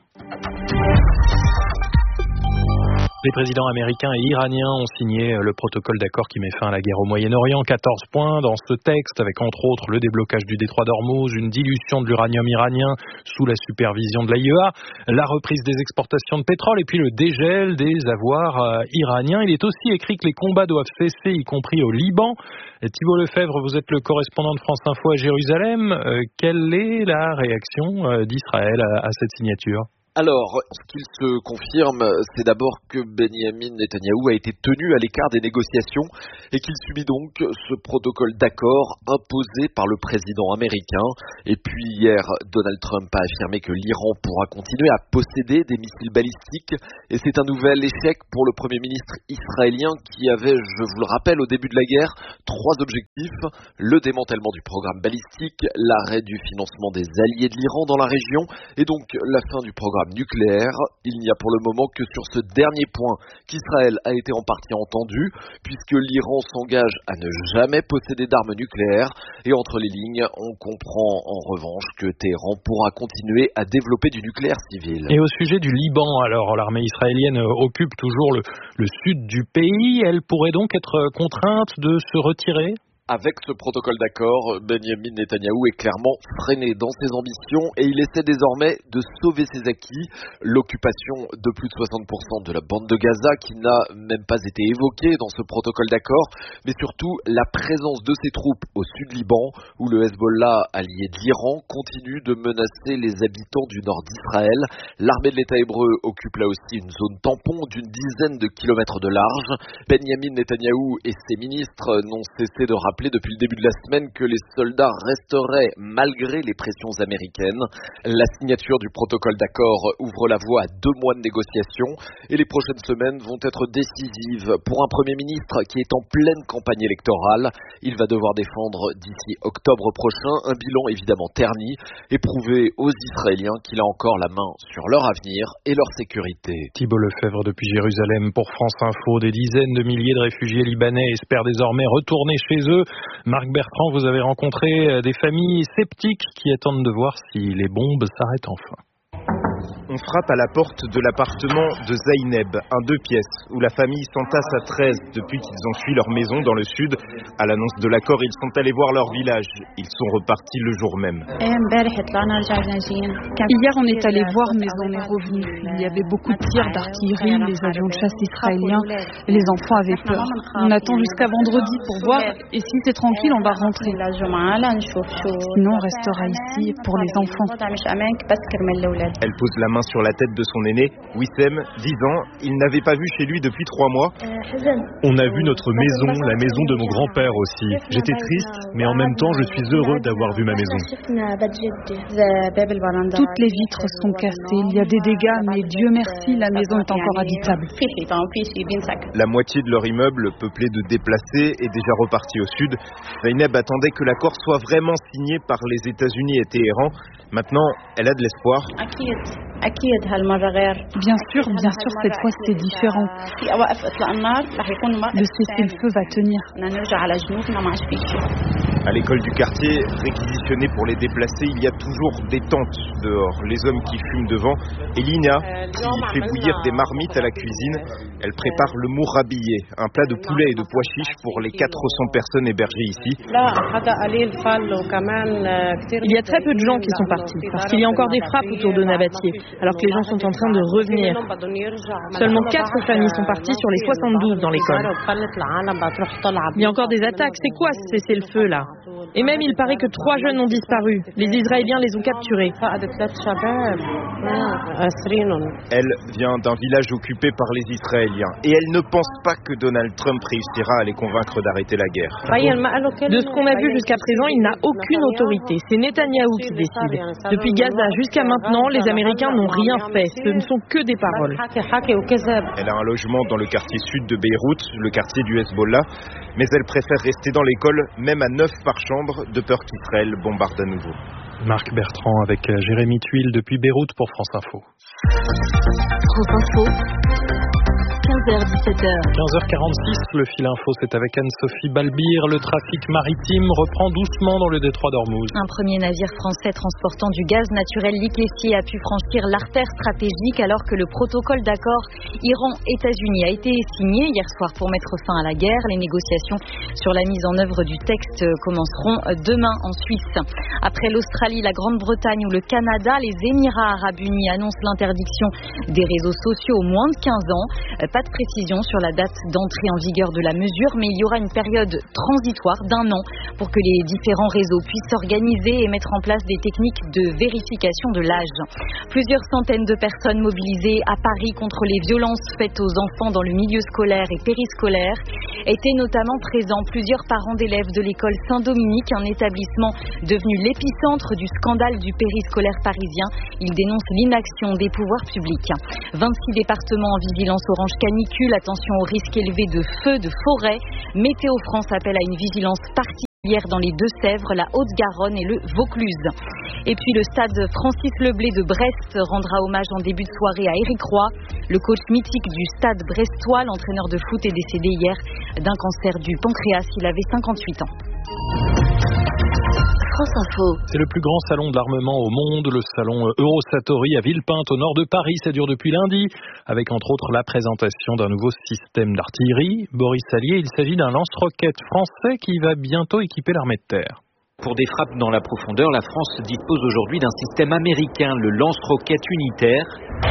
Les présidents américains et iraniens ont signé le protocole d'accord qui met fin à la guerre au Moyen-Orient. 14 points dans ce texte, avec entre autres le déblocage du détroit d'Ormuz, une dilution de l'uranium iranien sous la supervision de l'AIEA, la reprise des exportations de pétrole et puis le dégel des avoirs iraniens. Il est aussi écrit que les combats doivent cesser, y compris au Liban. Thibault Lefebvre, vous êtes le correspondant de France Info à Jérusalem. Quelle est la réaction d'Israël à cette signature ? Alors, ce qu'il se confirme, c'est d'abord que Benyamin Netanyahou a été tenu à l'écart des négociations et qu'il subit donc ce protocole d'accord imposé par le président américain. Et puis hier, Donald Trump a affirmé que l'Iran pourra continuer à posséder des missiles balistiques. Et c'est un nouvel échec pour le Premier ministre israélien qui avait, je vous le rappelle, au début de la guerre, 3 objectifs. Le démantèlement du programme balistique, l'arrêt du financement des alliés de l'Iran dans la région et donc la fin du programme nucléaire. Il n'y a pour le moment que sur ce dernier point qu'Israël a été en partie entendu, puisque l'Iran s'engage à ne jamais posséder d'armes nucléaires, et entre les lignes, on comprend en revanche que Téhéran pourra continuer à développer du nucléaire civil. Et au sujet du Liban, alors l'armée israélienne occupe toujours le sud du pays, elle pourrait donc être contrainte de se retirer ? Avec ce protocole d'accord, Benyamin Netanyahou est clairement freiné dans ses ambitions et il essaie désormais de sauver ses acquis. L'occupation de plus de 60% de la bande de Gaza qui n'a même pas été évoquée dans ce protocole d'accord, mais surtout la présence de ses troupes au sud Liban où le Hezbollah, allié de l'Iran, continue de menacer les habitants du nord d'Israël. L'armée de l'État hébreu occupe là aussi une zone tampon d'une dizaine de kilomètres de large. Benyamin Netanyahou et ses ministres n'ont cessé de rappeler depuis le début de la semaine que les soldats resteraient malgré les pressions américaines. La signature du protocole d'accord ouvre la voie à 2 mois de négociations et les prochaines semaines vont être décisives pour un Premier ministre qui est en pleine campagne électorale. Il va devoir défendre d'ici octobre prochain un bilan évidemment terni et prouver aux Israéliens qu'il a encore la main sur leur avenir et leur sécurité. Thibault Lefebvre depuis Jérusalem pour France Info. Des dizaines de milliers de réfugiés libanais espèrent désormais retourner chez eux. Marc Bertrand, vous avez rencontré des familles sceptiques qui attendent de voir si les bombes s'arrêtent enfin. On frappe à la porte de l'appartement de Zaineb, un 2 pièces, où la famille s'entasse à 13 depuis qu'ils ont fui leur maison dans le sud. À l'annonce de l'accord, ils sont allés voir leur village. Ils sont repartis le jour même. Hier, on est allé voir, mais on est revenu. Il y avait beaucoup de tirs d'artillerie, les avions de chasse israéliens. Les enfants avaient peur. On attend jusqu'à vendredi pour voir, et si c'est tranquille, on va rentrer. Sinon, on restera ici pour les enfants. Elle pose la main sur la tête de son aîné, Wissem, 10 ans. Il n'avait pas vu chez lui depuis 3 mois. On a vu notre maison, la maison de mon grand-père aussi. J'étais triste, mais en même temps, je suis heureux d'avoir vu ma maison. Toutes les vitres sont cassées. Il y a des dégâts, mais Dieu merci, la maison est encore habitable. La moitié de leur immeuble, peuplé de déplacés, est déjà reparti au sud. Zaineb attendait que l'accord soit vraiment signé par les États-Unis et Téhéran. Maintenant, elle a de l'espoir. Bien sûr, cette fois c'est différent. Le cessez-le-feu va tenir. À l'école du quartier, réquisitionnée pour les déplacés, il y a toujours des tentes dehors. Les hommes qui fument devant. Et Lina, qui fait bouillir des marmites à la cuisine, elle prépare le mourabillé, un plat de poulet et de pois chiches pour les 400 personnes hébergées ici. Il y a très peu de gens qui sont partis, parce qu'il y a encore des frappes autour de Nabatieh, alors que les gens sont en train de revenir. Seulement 4 familles sont parties sur les 72 dans l'école. Il y a encore des attaques. C'est quoi ce cessez-le-feu là ? Et même, il paraît que 3 jeunes ont disparu. Les Israéliens les ont capturés. Elle vient d'un village occupé par les Israéliens et elle ne pense pas que Donald Trump réussira à les convaincre d'arrêter la guerre. De ce qu'on a vu jusqu'à présent, il n'a aucune autorité. C'est Netanyahou qui décide. Depuis Gaza jusqu'à maintenant, les Américains n'ont rien fait. Ce ne sont que des paroles. Elle a un logement dans le quartier sud de Beyrouth, le quartier du Hezbollah, mais elle préfère rester dans l'école, même à 9 par chambre, de peur qu'Israël bombarde à nouveau. Marc Bertrand avec Jérémy Tuile depuis Beyrouth pour France Info. France Info. 15h-17h. 15h46, le fil info, c'est avec Anne-Sophie Balbir. Le trafic maritime reprend doucement dans le détroit d'Ormuz. Un premier navire français transportant du gaz naturel liquéfié a pu franchir l'artère stratégique alors que le protocole d'accord Iran-États-Unis a été signé hier soir pour mettre fin à la guerre. Les négociations sur la mise en œuvre du texte commenceront demain en Suisse. Après l'Australie, la Grande-Bretagne ou le Canada, les Émirats arabes unis annoncent l'interdiction des réseaux sociaux aux moins de 15 ans. Pas de précision sur la date d'entrée en vigueur de la mesure, mais il y aura une période transitoire d'1 an pour que les différents réseaux puissent s'organiser et mettre en place des techniques de vérification de l'âge. Plusieurs centaines de personnes mobilisées à Paris contre les violences faites aux enfants dans le milieu scolaire et périscolaire étaient notamment présents plusieurs parents d'élèves de l'école Saint-Dominique, un établissement devenu l'épicentre du scandale du périscolaire parisien. Ils dénoncent l'inaction des pouvoirs publics. 26 départements en vigilance orange canicule, attention au risque élevé de feux de forêt. Météo France appelle à une vigilance particulière dans les Deux-Sèvres, la Haute-Garonne et le Vaucluse. Et puis le stade Francis Leblay de Brest rendra hommage en début de soirée à Éric Roy. Le coach mythique du stade brestois, l'entraîneur de foot, est décédé hier d'un cancer du pancréas. Il avait 58 ans. France Info. C'est le plus grand salon de l'armement au monde, le salon Eurosatory à Villepinte au nord de Paris. Ça dure depuis lundi, avec entre autres la présentation d'un nouveau système d'artillerie. Boris Allier, il s'agit d'un lance-roquette français qui va bientôt équiper l'armée de terre. Pour des frappes dans la profondeur, la France dispose aujourd'hui d'un système américain, le lance-roquette unitaire.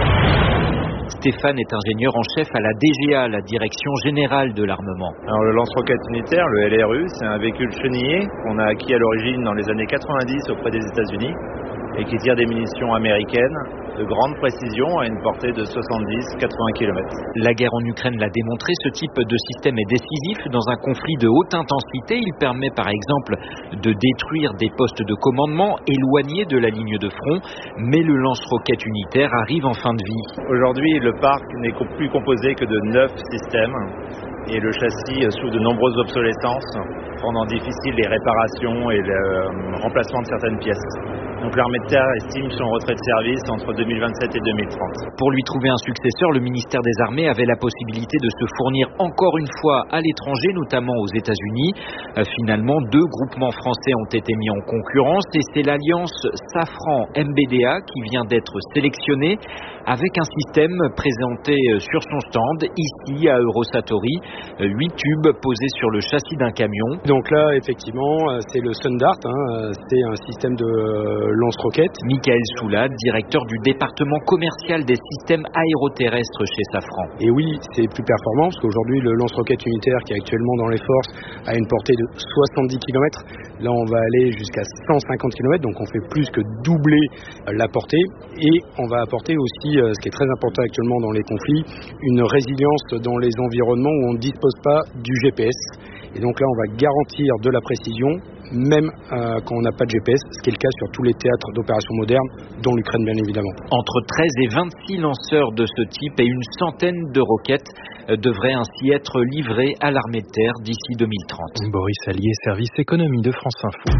Stéphane est ingénieur en chef à la DGA, la Direction Générale de l'Armement. Alors le lance-roquette unitaire, le LRU, c'est un véhicule chenillé qu'on a acquis à l'origine dans les années 90 auprès des États-Unis et qui tire des munitions américaines de grande précision à une portée de 70-80 km. La guerre en Ukraine l'a démontré, ce type de système est décisif dans un conflit de haute intensité. Il permet par exemple de détruire des postes de commandement éloignés de la ligne de front, mais le lance-roquette unitaire arrive en fin de vie. Aujourd'hui, le parc n'est plus composé que de 9 systèmes et le châssis souffre de nombreuses obsolescences, rendant difficile les réparations et le remplacement de certaines pièces. Donc l'armée de terre estime son retrait de service entre 2027 et 2030. Pour lui trouver un successeur, le ministère des Armées avait la possibilité de se fournir encore une fois à l'étranger, notamment aux États-Unis. Finalement, 2 groupements français ont été mis en concurrence et c'est l'alliance Safran-MBDA qui vient d'être sélectionnée avec un système présenté sur son stand ici à Eurosatory. 8 tubes posés sur le châssis d'un camion. Donc là, effectivement, c'est le Sundart, c'est un système de lance-roquettes. Michael Soulade, directeur du département commercial des systèmes aéroterrestres chez Safran. Et oui, c'est plus performant parce qu'aujourd'hui, le lance-roquette unitaire qui est actuellement dans les forces a une portée de 70 km. Là, on va aller jusqu'à 150 km, donc on fait plus que doubler la portée. Et on va apporter aussi, ce qui est très important actuellement dans les conflits, une résilience dans les environnements où on ne dispose pas du GPS. Et donc là, on va garantir de la précision, même quand on n'a pas de GPS, ce qui est le cas sur tous les théâtres d'opérations modernes, dont l'Ukraine bien évidemment. Entre 13 et 26 lanceurs de ce type et une centaine de roquettes devraient ainsi être livrés à l'armée de terre d'ici 2030. Boris Allier, service économie de France Info.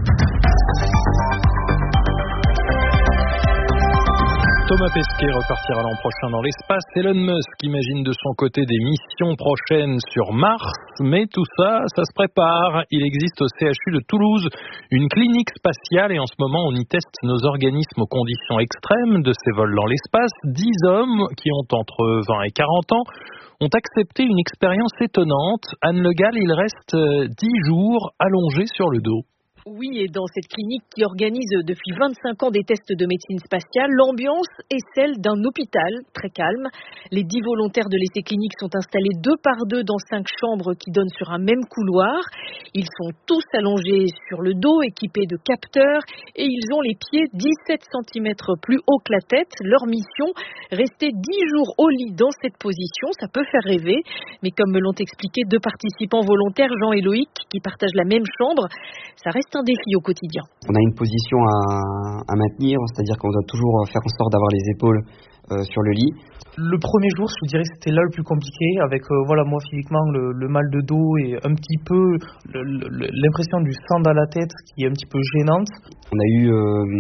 Thomas Pesquet repartira l'an prochain dans l'espace. Elon Musk imagine de son côté des missions prochaines sur Mars, mais tout ça se prépare. Il existe au CHU de Toulouse une clinique spatiale et en ce moment on y teste nos organismes aux conditions extrêmes de ces vols dans l'espace. 10 hommes qui ont entre 20 et 40 ans ont accepté une expérience étonnante. Anne Le Gall, il reste 10 jours allongés sur le dos. Oui, et dans cette clinique qui organise depuis 25 ans des tests de médecine spatiale, l'ambiance est celle d'un hôpital très calme. Les 10 volontaires de l'essai clinique sont installés 2 par 2 dans 5 chambres qui donnent sur un même couloir. Ils sont tous allongés sur le dos, équipés de capteurs, et ils ont les pieds 17 cm plus haut que la tête. Leur mission, rester 10 jours au lit dans cette position. Ça peut faire rêver, mais comme me l'ont expliqué 2 participants volontaires, Jean et Loïc, qui partagent la même chambre, ça reste un défi au quotidien. On a une position à maintenir, c'est-à-dire qu'on doit toujours faire en sorte d'avoir les épaules sur le lit. Le premier jour, je vous dirais que c'était là le plus compliqué, avec moi physiquement le mal de dos et un petit peu l'impression du sang dans la tête qui est un petit peu gênante. On a eu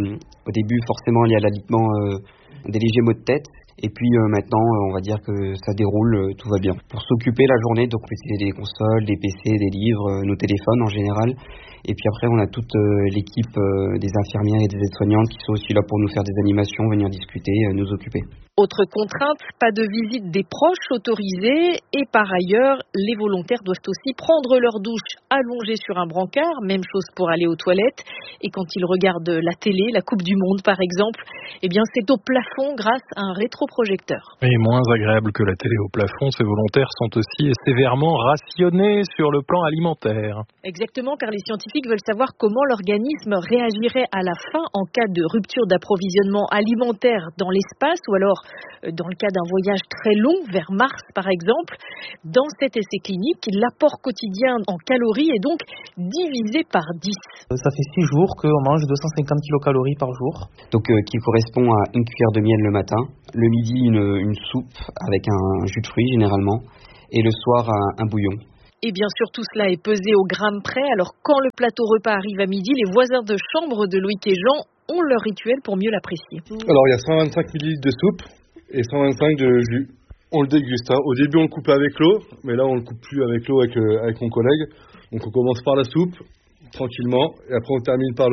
au début forcément lié à l'alitement des légers maux de tête. Et puis maintenant, on va dire que ça déroule, tout va bien. Pour s'occuper la journée, donc on utilise des consoles, des PC, des livres, nos téléphones en général. Et puis après, on a toute l'équipe des infirmières et des aides-soignantes qui sont aussi là pour nous faire des animations, venir discuter, nous occuper. Autre contrainte, pas de visite des proches autorisée. Et par ailleurs, les volontaires doivent aussi prendre leur douche allongés sur un brancard. Même chose pour aller aux toilettes. Et quand ils regardent la télé, la Coupe du Monde par exemple, eh bien c'est au plafond grâce à un rétroprojecteur. Et moins agréable que la télé au plafond, ces volontaires sont aussi sévèrement rationnés sur le plan alimentaire. Exactement, car les scientifiques veulent savoir comment l'organisme réagirait à la faim en cas de rupture d'approvisionnement alimentaire dans l'espace ou alors dans le cas d'un voyage très long vers Mars par exemple. Dans cet essai clinique, l'apport quotidien en calories est donc divisé par 10. Ça fait 6 jours qu'on mange 250 kilocalories par jour. Donc qui correspond à une cuillère de miel le matin, le midi une soupe avec un jus de fruits généralement et le soir un bouillon. Et bien sûr, tout cela est pesé au gramme près. Alors, quand le plateau repas arrive à midi, les voisins de chambre de Loïc et Jean ont leur rituel pour mieux l'apprécier. Alors, il y a 125 ml de soupe et 125 de jus. On le déguste. Au début, on le coupait avec l'eau, mais là, on le coupe plus avec l'eau avec mon collègue. Donc, on commence par la soupe, tranquillement, et après, on termine par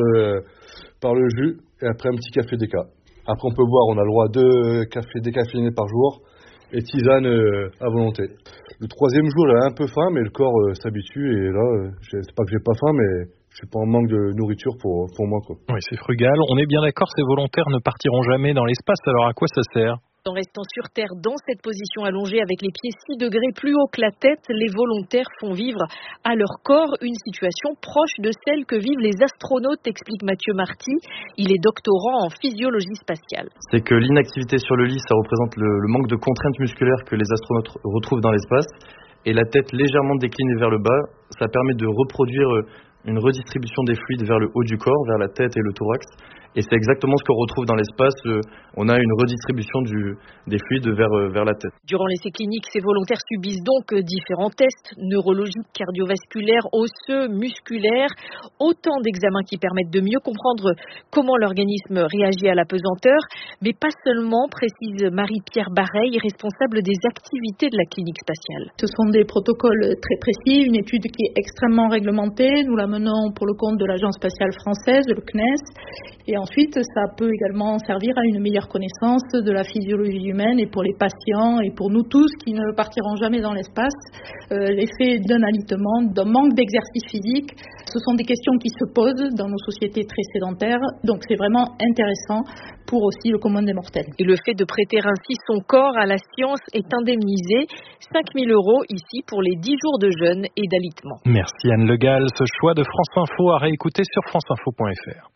le jus, et après, un petit café déca. Après, on peut boire, on a le droit à 2 cafés décaféinés par jour, et tisane à volonté. Le 3e jour, j'avais un peu faim, mais le corps s'habitue, et là, c'est pas que j'ai pas faim, mais je suis pas en manque de nourriture pour moi, quoi. Oui, c'est frugal. On est bien d'accord, ces volontaires ne partiront jamais dans l'espace, alors à quoi ça sert ? En restant sur Terre dans cette position allongée avec les pieds 6 degrés plus haut que la tête, les volontaires font vivre à leur corps une situation proche de celle que vivent les astronautes, explique Mathieu Marty. Il est doctorant en physiologie spatiale. C'est que l'inactivité sur le lit, ça représente le manque de contraintes musculaires que les astronautes retrouvent dans l'espace. Et la tête légèrement déclinée vers le bas, ça permet de reproduire une redistribution des fluides vers le haut du corps, vers la tête et le thorax. Et c'est exactement ce qu'on retrouve dans l'espace. On a une redistribution des fluides vers la tête. Durant l'essai clinique, ces volontaires subissent donc différents tests neurologiques, cardiovasculaires, osseux, musculaires. Autant d'examens qui permettent de mieux comprendre comment l'organisme réagit à la pesanteur. Mais pas seulement, précise Marie-Pierre Bareil, responsable des activités de la clinique spatiale. Ce sont des protocoles très précis, une étude qui est extrêmement réglementée. Nous la menons pour le compte de l'Agence spatiale française, le CNES. Et ensuite, ça peut également servir à une meilleure connaissance de la physiologie humaine et pour les patients et pour nous tous qui ne partirons jamais dans l'espace. L'effet d'un alitement, d'un manque d'exercice physique, ce sont des questions qui se posent dans nos sociétés très sédentaires. Donc c'est vraiment intéressant pour aussi le commun des mortels. Et le fait de prêter ainsi son corps à la science est indemnisé. 5 000 € ici pour les 10 jours de jeûne et d'alitement. Merci Anne Le Gall. Ce choix de France Info à réécouter sur franceinfo.fr.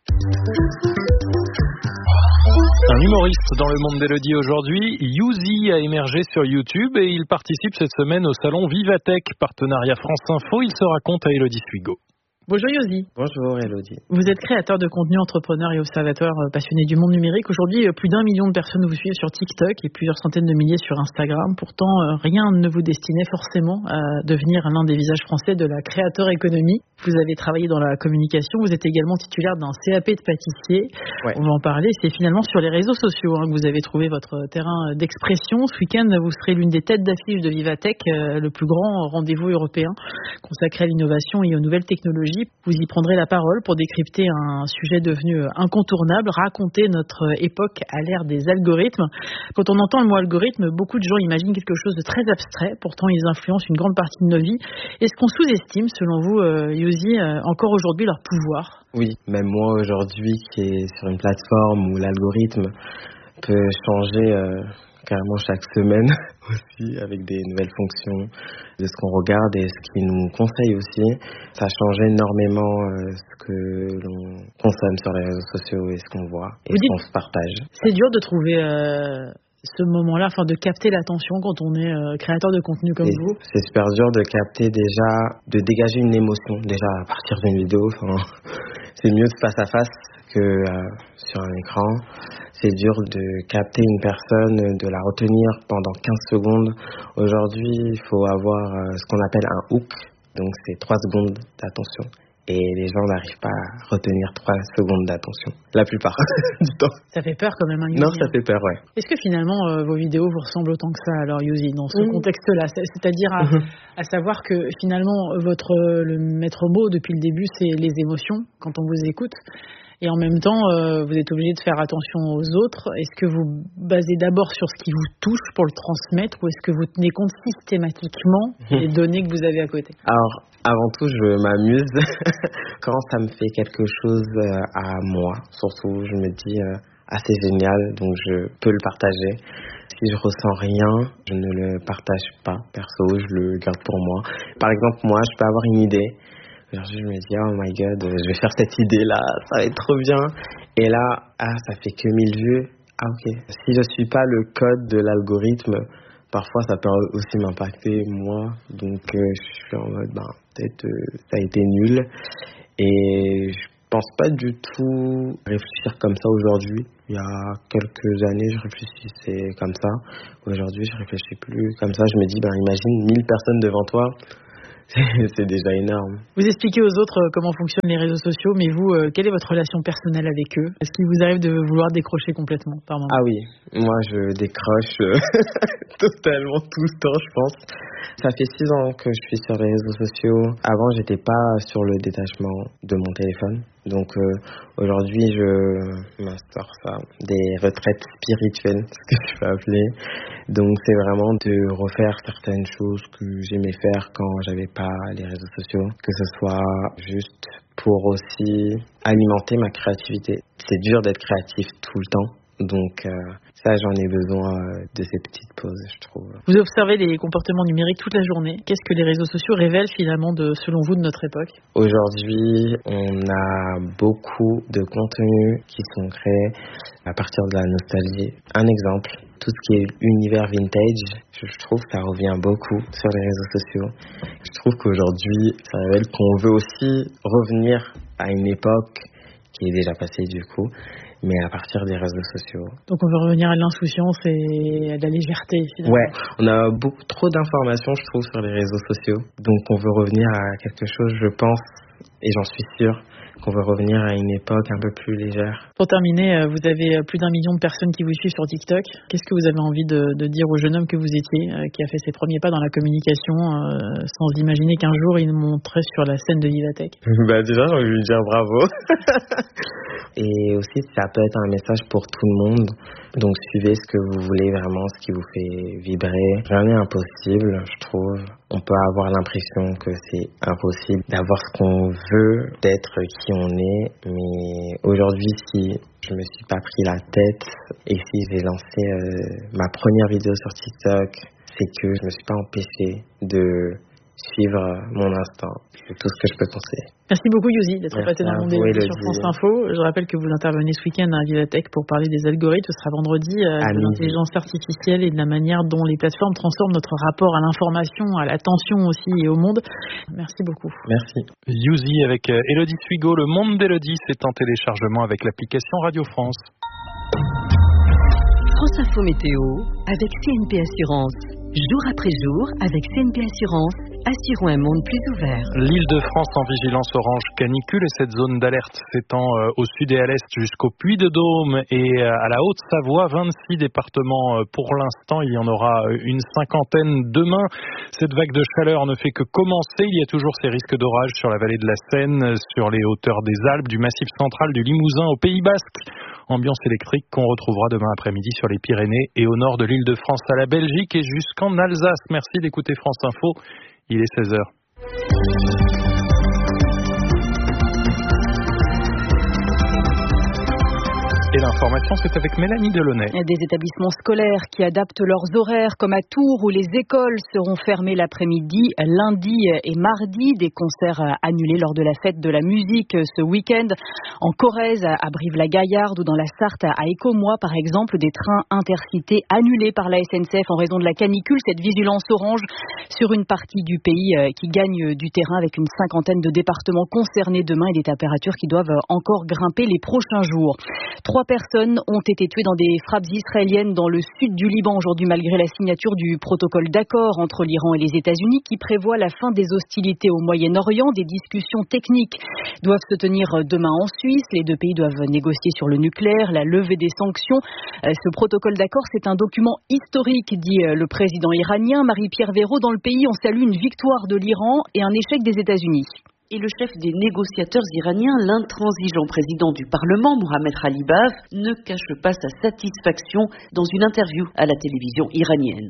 Un humoriste dans le monde d'Élodie aujourd'hui, Youzi a émergé sur YouTube et il participe cette semaine au salon Vivatech, partenariat France Info. Il se raconte à Élodie Suigo. Bonjour Youzi. Bonjour Élodie. Vous êtes créateur de contenu, entrepreneur et observateur passionné du monde numérique. Aujourd'hui, plus d'1 million de personnes vous suivent sur TikTok et plusieurs centaines de milliers sur Instagram. Pourtant, rien ne vous destinait forcément à devenir l'un des visages français de la créateur économie. Vous avez travaillé dans la communication, vous êtes également titulaire d'un CAP de pâtissier. Ouais. On va en parler. C'est finalement sur les réseaux sociaux que vous avez trouvé votre terrain d'expression. Ce week-end, vous serez l'une des têtes d'affiche de Vivatech, le plus grand rendez-vous européen consacré à l'innovation et aux nouvelles technologies. jeudi. Vous y prendrez la parole pour décrypter un sujet devenu incontournable, raconter notre époque à l'ère des algorithmes. Quand on entend le mot algorithme, beaucoup de gens imaginent quelque chose de très abstrait. Pourtant, ils influencent une grande partie de nos vies. Est-ce qu'on sous-estime, selon vous, Youzi, encore aujourd'hui leur pouvoir ? Oui, même moi aujourd'hui qui est sur une plateforme où l'algorithme peut changer carrément chaque semaine aussi avec des nouvelles fonctions de ce qu'on regarde et ce qu'il nous conseille aussi. Ça change énormément ce que l'on consomme sur les réseaux sociaux et ce qu'on voit et ce qu'on se partage. C'est dur de trouver ce moment-là, enfin de capter l'attention quand on est créateur de contenu comme vous. C'est super dur de capter déjà, de dégager une émotion déjà à partir d'une vidéo. C'est mieux de face à face que sur un écran. C'est dur de capter une personne, de la retenir pendant 15 secondes. Aujourd'hui, il faut avoir ce qu'on appelle un hook. Donc, c'est 3 secondes d'attention. Et les gens n'arrivent pas à retenir 3 secondes d'attention. La plupart du temps. Ça fait peur quand même, Youzi. Non, ça fait peur, ouais. Est-ce que finalement, vos vidéos vous ressemblent autant que ça, alors, Youzi, dans ce contexte-là ? C'est-à-dire à savoir que finalement, le maître mot depuis le début, c'est les émotions quand on vous écoute. Et en même temps, vous êtes obligé de faire attention aux autres. Est-ce que vous basez d'abord sur ce qui vous touche pour le transmettre ou est-ce que vous tenez compte systématiquement des données que vous avez à côté ? Alors, avant tout, je m'amuse quand ça me fait quelque chose à moi. Surtout, je me dis, c'est génial, donc je peux le partager. Si je ressens rien, je ne le partage pas. Perso, je le garde pour moi. Par exemple, moi, je peux avoir une idée. Aujourd'hui, je me dis, oh my god, je vais faire cette idée-là, ça va être trop bien. Et là, ça fait que 1000 vues. Ok. Si je suis pas le code de l'algorithme, parfois ça peut aussi m'impacter moi. Donc, je suis en mode, peut-être ça a été nul. Et je pense pas du tout réfléchir comme ça aujourd'hui. Il y a quelques années, je réfléchissais comme ça. Aujourd'hui, je réfléchis plus comme ça. Je me dis, imagine 1000 personnes devant toi. C'est déjà énorme. Vous expliquez aux autres comment fonctionnent les réseaux sociaux, mais vous, quelle est votre relation personnelle avec eux ? Est-ce qu'il vous arrive de vouloir décrocher complètement par moment ? Ah oui, moi je décroche totalement tout le temps, je pense. Ça fait 6 ans que je suis sur les réseaux sociaux. Avant, j'étais pas sur le détachement de mon téléphone. Donc aujourd'hui, je m'instaure des retraites spirituelles, ce que je peux appeler. Donc c'est vraiment de refaire certaines choses que j'aimais faire quand j'avais pas les réseaux sociaux, que ce soit juste pour aussi alimenter ma créativité. C'est dur d'être créatif tout le temps. Donc ça, j'en ai besoin de ces petites pauses, je trouve. Vous observez les comportements numériques toute la journée. Qu'est-ce que les réseaux sociaux révèlent finalement, selon vous, de notre époque ? Aujourd'hui, on a beaucoup de contenus qui sont créés à partir de la nostalgie. Un exemple, tout ce qui est univers vintage, je trouve que ça revient beaucoup sur les réseaux sociaux. Je trouve qu'aujourd'hui, ça révèle qu'on veut aussi revenir à une époque qui est déjà passée du coup, mais à partir des réseaux sociaux. Donc on veut revenir à l'insouciance et à la légèreté, finalement. Ouais, on a beaucoup trop d'informations, je trouve, sur les réseaux sociaux. Donc on veut revenir à quelque chose, je pense, et j'en suis sûr, qu'on veut revenir à une époque un peu plus légère. Pour terminer, vous avez plus d'1 million de personnes qui vous suivent sur TikTok. Qu'est-ce que vous avez envie de dire au jeune homme que vous étiez, qui a fait ses premiers pas dans la communication, sans imaginer qu'un jour il monterait sur la scène de Vivatech ? Déjà, j'ai envie de lui dire bravo. Et aussi, ça peut être un message pour tout le monde. Donc, suivez ce que vous voulez vraiment, ce qui vous fait vibrer. Rien n'est impossible, je trouve. On peut avoir l'impression que c'est impossible d'avoir ce qu'on veut, d'être qui on est. Mais aujourd'hui, si je me suis pas pris la tête et si j'ai lancé ma première vidéo sur TikTok, c'est que je me suis pas empêché de suivre mon instinct. C'est tout ce que je peux penser. Merci beaucoup, Youzi, d'être passé dans mon débat sur France Info. Je rappelle que vous intervenez ce week-end à Vivatech pour parler des algorithmes. Ce sera vendredi, de l'intelligence artificielle et de la manière dont les plateformes transforment notre rapport à l'information, à l'attention aussi et au monde. Merci beaucoup. Merci. Youzi avec Élodie Suigo. Le monde d'Élodie, c'est en téléchargement avec l'application Radio France. France Info Météo avec CNP Assurance. Jour après jour avec CNP Assurance. assurons un monde plus ouvert. L'Île-de-France en vigilance orange canicule et cette zone d'alerte s'étend au sud et à l'est jusqu'au Puy-de-Dôme et à la Haute-Savoie. 26 départements pour l'instant, il y en aura une cinquantaine demain. Cette vague de chaleur ne fait que commencer. Il y a toujours ces risques d'orage sur la vallée de la Seine, sur les hauteurs des Alpes, du Massif central, du Limousin au Pays Basque. Ambiance électrique qu'on retrouvera demain après-midi sur les Pyrénées et au nord de l'Île-de-France à la Belgique et jusqu'en Alsace. Merci d'écouter France Info. Il est 16h. Et l'information, c'est avec Mélanie Delaunay. Des établissements scolaires qui adaptent leurs horaires, comme à Tours, où les écoles seront fermées l'après-midi, lundi et mardi. Des concerts annulés lors de la fête de la musique ce week-end. En Corrèze, à Brive-la-Gaillarde ou dans la Sarthe, à Écomois, par exemple, des trains intercités annulés par la SNCF en raison de la canicule. Cette vigilance orange sur une partie du pays qui gagne du terrain avec une cinquantaine de départements concernés demain et des températures qui doivent encore grimper les prochains jours. 3 personnes ont été tuées dans des frappes israéliennes dans le sud du Liban aujourd'hui malgré la signature du protocole d'accord entre l'Iran et les États-Unis qui prévoit la fin des hostilités au Moyen-Orient. Des discussions techniques doivent se tenir demain en Suisse. Les deux pays doivent négocier sur le nucléaire, la levée des sanctions. Ce protocole d'accord, c'est un document historique, dit le président iranien. Marie-Pierre Véraud, dans le pays, on salue une victoire de l'Iran et un échec des États-Unis. Et le chef des négociateurs iraniens, l'intransigeant président du Parlement, Mohamed Khalibaf, ne cache pas sa satisfaction dans une interview à la télévision iranienne.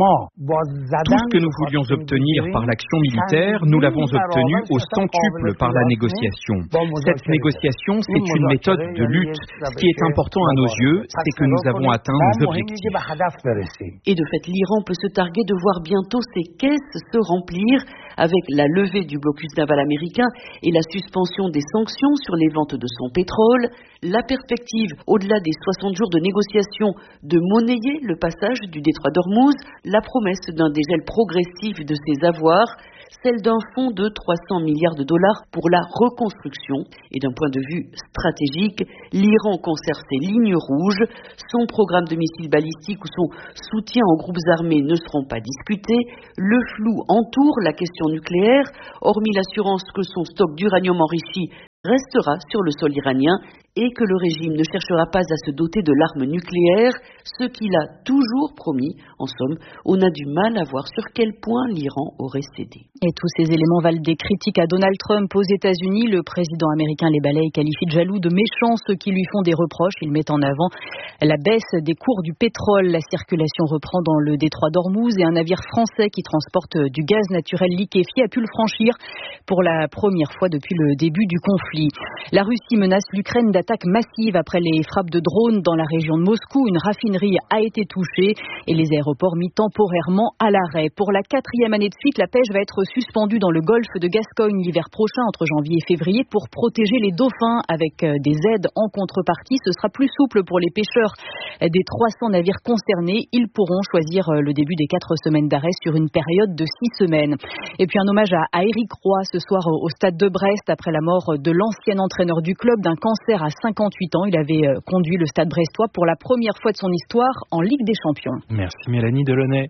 Tout ce que nous voulions obtenir par l'action militaire, nous l'avons obtenu au centuple par la négociation. Cette négociation, c'est une méthode de lutte. Ce qui est important à nos yeux, c'est que nous avons atteint nos objectifs. Et de fait, l'Iran peut se targuer de voir bientôt ses caisses se remplir avec la levée du blocus naval américain et la suspension des sanctions sur les ventes de son pétrole, la perspective, au-delà des 60 jours de négociations, de monnayer le passage du détroit d'Ormuz, la promesse d'un dégel progressif de ses avoirs, celle d'un fonds de 300 milliards de dollars pour la reconstruction. Et d'un point de vue stratégique, l'Iran conserve ses lignes rouges, son programme de missiles balistiques ou son soutien aux groupes armés ne seront pas discutés, le flou entoure la question nucléaire, hormis l'assurance que son stock d'uranium enrichi restera sur le sol iranien et que le régime ne cherchera pas à se doter de l'arme nucléaire, ce qu'il a toujours promis. En somme, on a du mal à voir sur quel point l'Iran aurait cédé. Et tous ces éléments valent des critiques à Donald Trump aux États-Unis. Le président américain les balaye et qualifie de jaloux, de méchants ceux qui lui font des reproches. Il met en avant la baisse des cours du pétrole. La circulation reprend dans le détroit d'Ormuz et un navire français qui transporte du gaz naturel liquéfié a pu le franchir pour la première fois depuis le début du conflit. La Russie menace l'Ukraine d'attaques massives après les frappes de drones dans la région de Moscou. Une raffinerie a été touchée et les aéroports mis temporairement à l'arrêt. Pour la 4e année de suite, la pêche va être suspendue dans le golfe de Gascogne l'hiver prochain entre janvier et février pour protéger les dauphins avec des aides en contrepartie. Ce sera plus souple pour les pêcheurs des 300 navires concernés. Ils pourront choisir le début des 4 semaines d'arrêt sur une période de 6 semaines. Et puis un hommage à Éric Roy ce soir au stade de Brest après la mort de l'ancien entraîneur du club d'un cancer à 58 ans. Il avait conduit le stade brestois pour la première fois de son histoire en Ligue des Champions. Merci Mélanie Delaunay.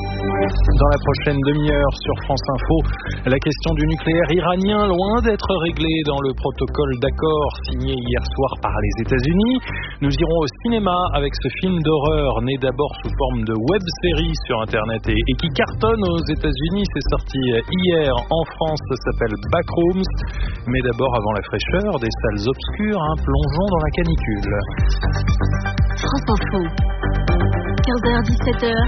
Dans la prochaine demi-heure sur France Info, la question du nucléaire iranien loin d'être réglée dans le protocole d'accord signé hier soir par les États-Unis. Nous irons au cinéma avec ce film d'horreur né d'abord sous forme de web-série sur Internet et qui cartonne aux États-Unis. C'est sorti hier en France, ça s'appelle Backrooms. Mais d'abord, avant la fraîcheur, des salles obscures, plongeons dans la canicule. France Info, 15h-17h.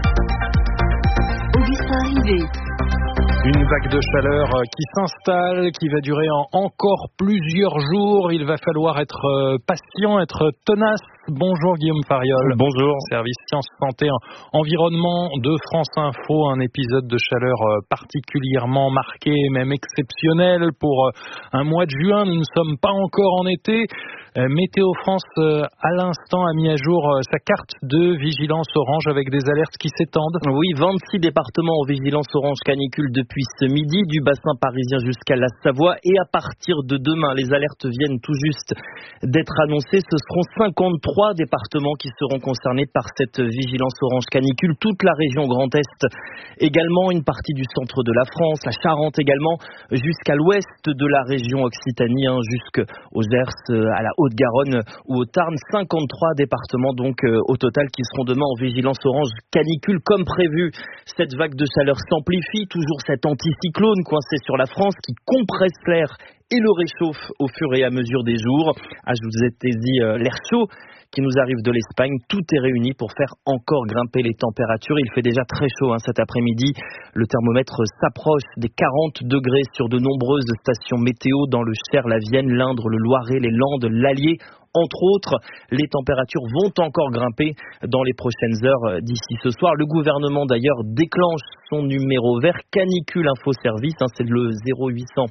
Augustin Rivet. Une vague de chaleur qui s'installe, qui va durer encore plusieurs jours. Il va falloir être patient, être tenace. Bonjour Guillaume Fariol. Bonjour. Service Sciences, Santé, Environnement de France Info. Un épisode de chaleur particulièrement marqué, même exceptionnel pour un mois de juin. Nous ne sommes pas encore en été. Météo France, à l'instant, a mis à jour sa carte de vigilance orange avec des alertes qui s'étendent. Oui, 26 départements en vigilance orange canicule depuis ce midi, du bassin parisien jusqu'à la Savoie. Et à partir de demain, les alertes viennent tout juste d'être annoncées. Ce seront 53 départements qui seront concernés par cette vigilance orange canicule. Toute la région Grand Est, également une partie du centre de la France, la Charente également, jusqu'à l'ouest de la région Occitanie, jusqu'aux Gers, à la Haute-Garonne ou au Tarn. 53 départements donc au total qui seront demain en vigilance orange canicule comme prévu. Cette vague de chaleur s'amplifie, toujours cet anticyclone coincé sur la France qui compresse l'air et le réchauffe au fur et à mesure des jours. Ajoutez-y l'air chaud qui nous arrive de l'Espagne. Tout est réuni pour faire encore grimper les températures. Il fait déjà très chaud cet après-midi. Le thermomètre s'approche des 40 degrés sur de nombreuses stations météo dans le Cher, la Vienne, l'Indre, le Loiret, les Landes, l'Allier. Entre autres, les températures vont encore grimper dans les prochaines heures d'ici ce soir. Le gouvernement d'ailleurs déclenche son numéro vert canicule info service, c'est le 0800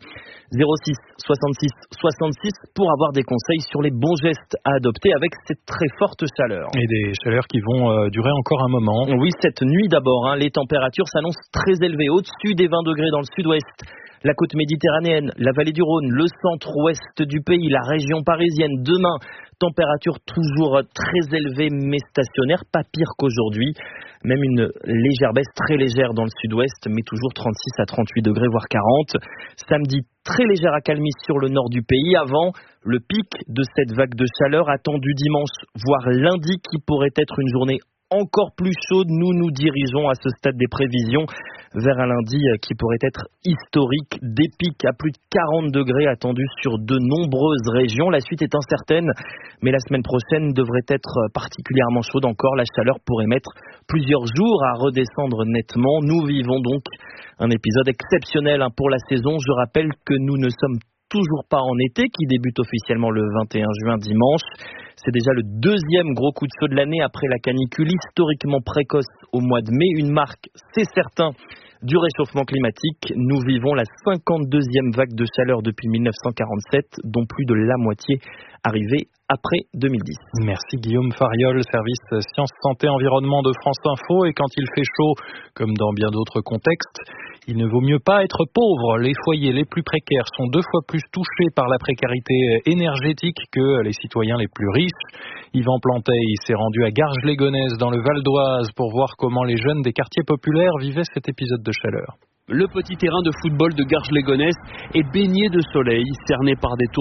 06 66 66 pour avoir des conseils sur les bons gestes à adopter avec cette très forte chaleur. Et des chaleurs qui vont durer encore un moment. Oui, cette nuit d'abord, les températures s'annoncent très élevées, au-dessus des 20 degrés dans le sud-ouest. La côte méditerranéenne, la vallée du Rhône, le centre-ouest du pays, la région parisienne. Demain, température toujours très élevée mais stationnaire, pas pire qu'aujourd'hui. Même une légère baisse, très légère dans le sud-ouest, mais toujours 36 à 38 degrés, voire 40. Samedi, très légère accalmie sur le nord du pays, avant le pic de cette vague de chaleur attendue dimanche, voire lundi, qui pourrait être une journée encore plus chaude. Nous nous dirigeons à ce stade des prévisions vers un lundi qui pourrait être historique, des pics à plus de 40 degrés attendus sur de nombreuses régions. La suite est incertaine, mais la semaine prochaine devrait être particulièrement chaude encore. La chaleur pourrait mettre plusieurs jours à redescendre nettement. Nous vivons donc un épisode exceptionnel pour la saison. Je rappelle que nous ne sommes toujours pas en été, qui débute officiellement le 21 juin dimanche. C'est déjà le deuxième gros coup de feu de l'année après la canicule historiquement précoce au mois de mai. Une marque, c'est certain, du réchauffement climatique. Nous vivons la 52e vague de chaleur depuis 1947, dont plus de la moitié arrivée après 2010. Merci Guillaume Fariol, service Sciences, Santé, Environnement de France Info. Et quand il fait chaud, comme dans bien d'autres contextes, il ne vaut mieux pas être pauvre. Les foyers les plus précaires sont 2 fois plus touchés par la précarité énergétique que les citoyens les plus riches. Yvan Planteil s'est rendu à Garges-les-Gonesse dans le Val d'Oise pour voir comment les jeunes des quartiers populaires vivaient cet épisode de chaleur. Le petit terrain de football de Garges-les-Gonesse est baigné de soleil, cerné par des tours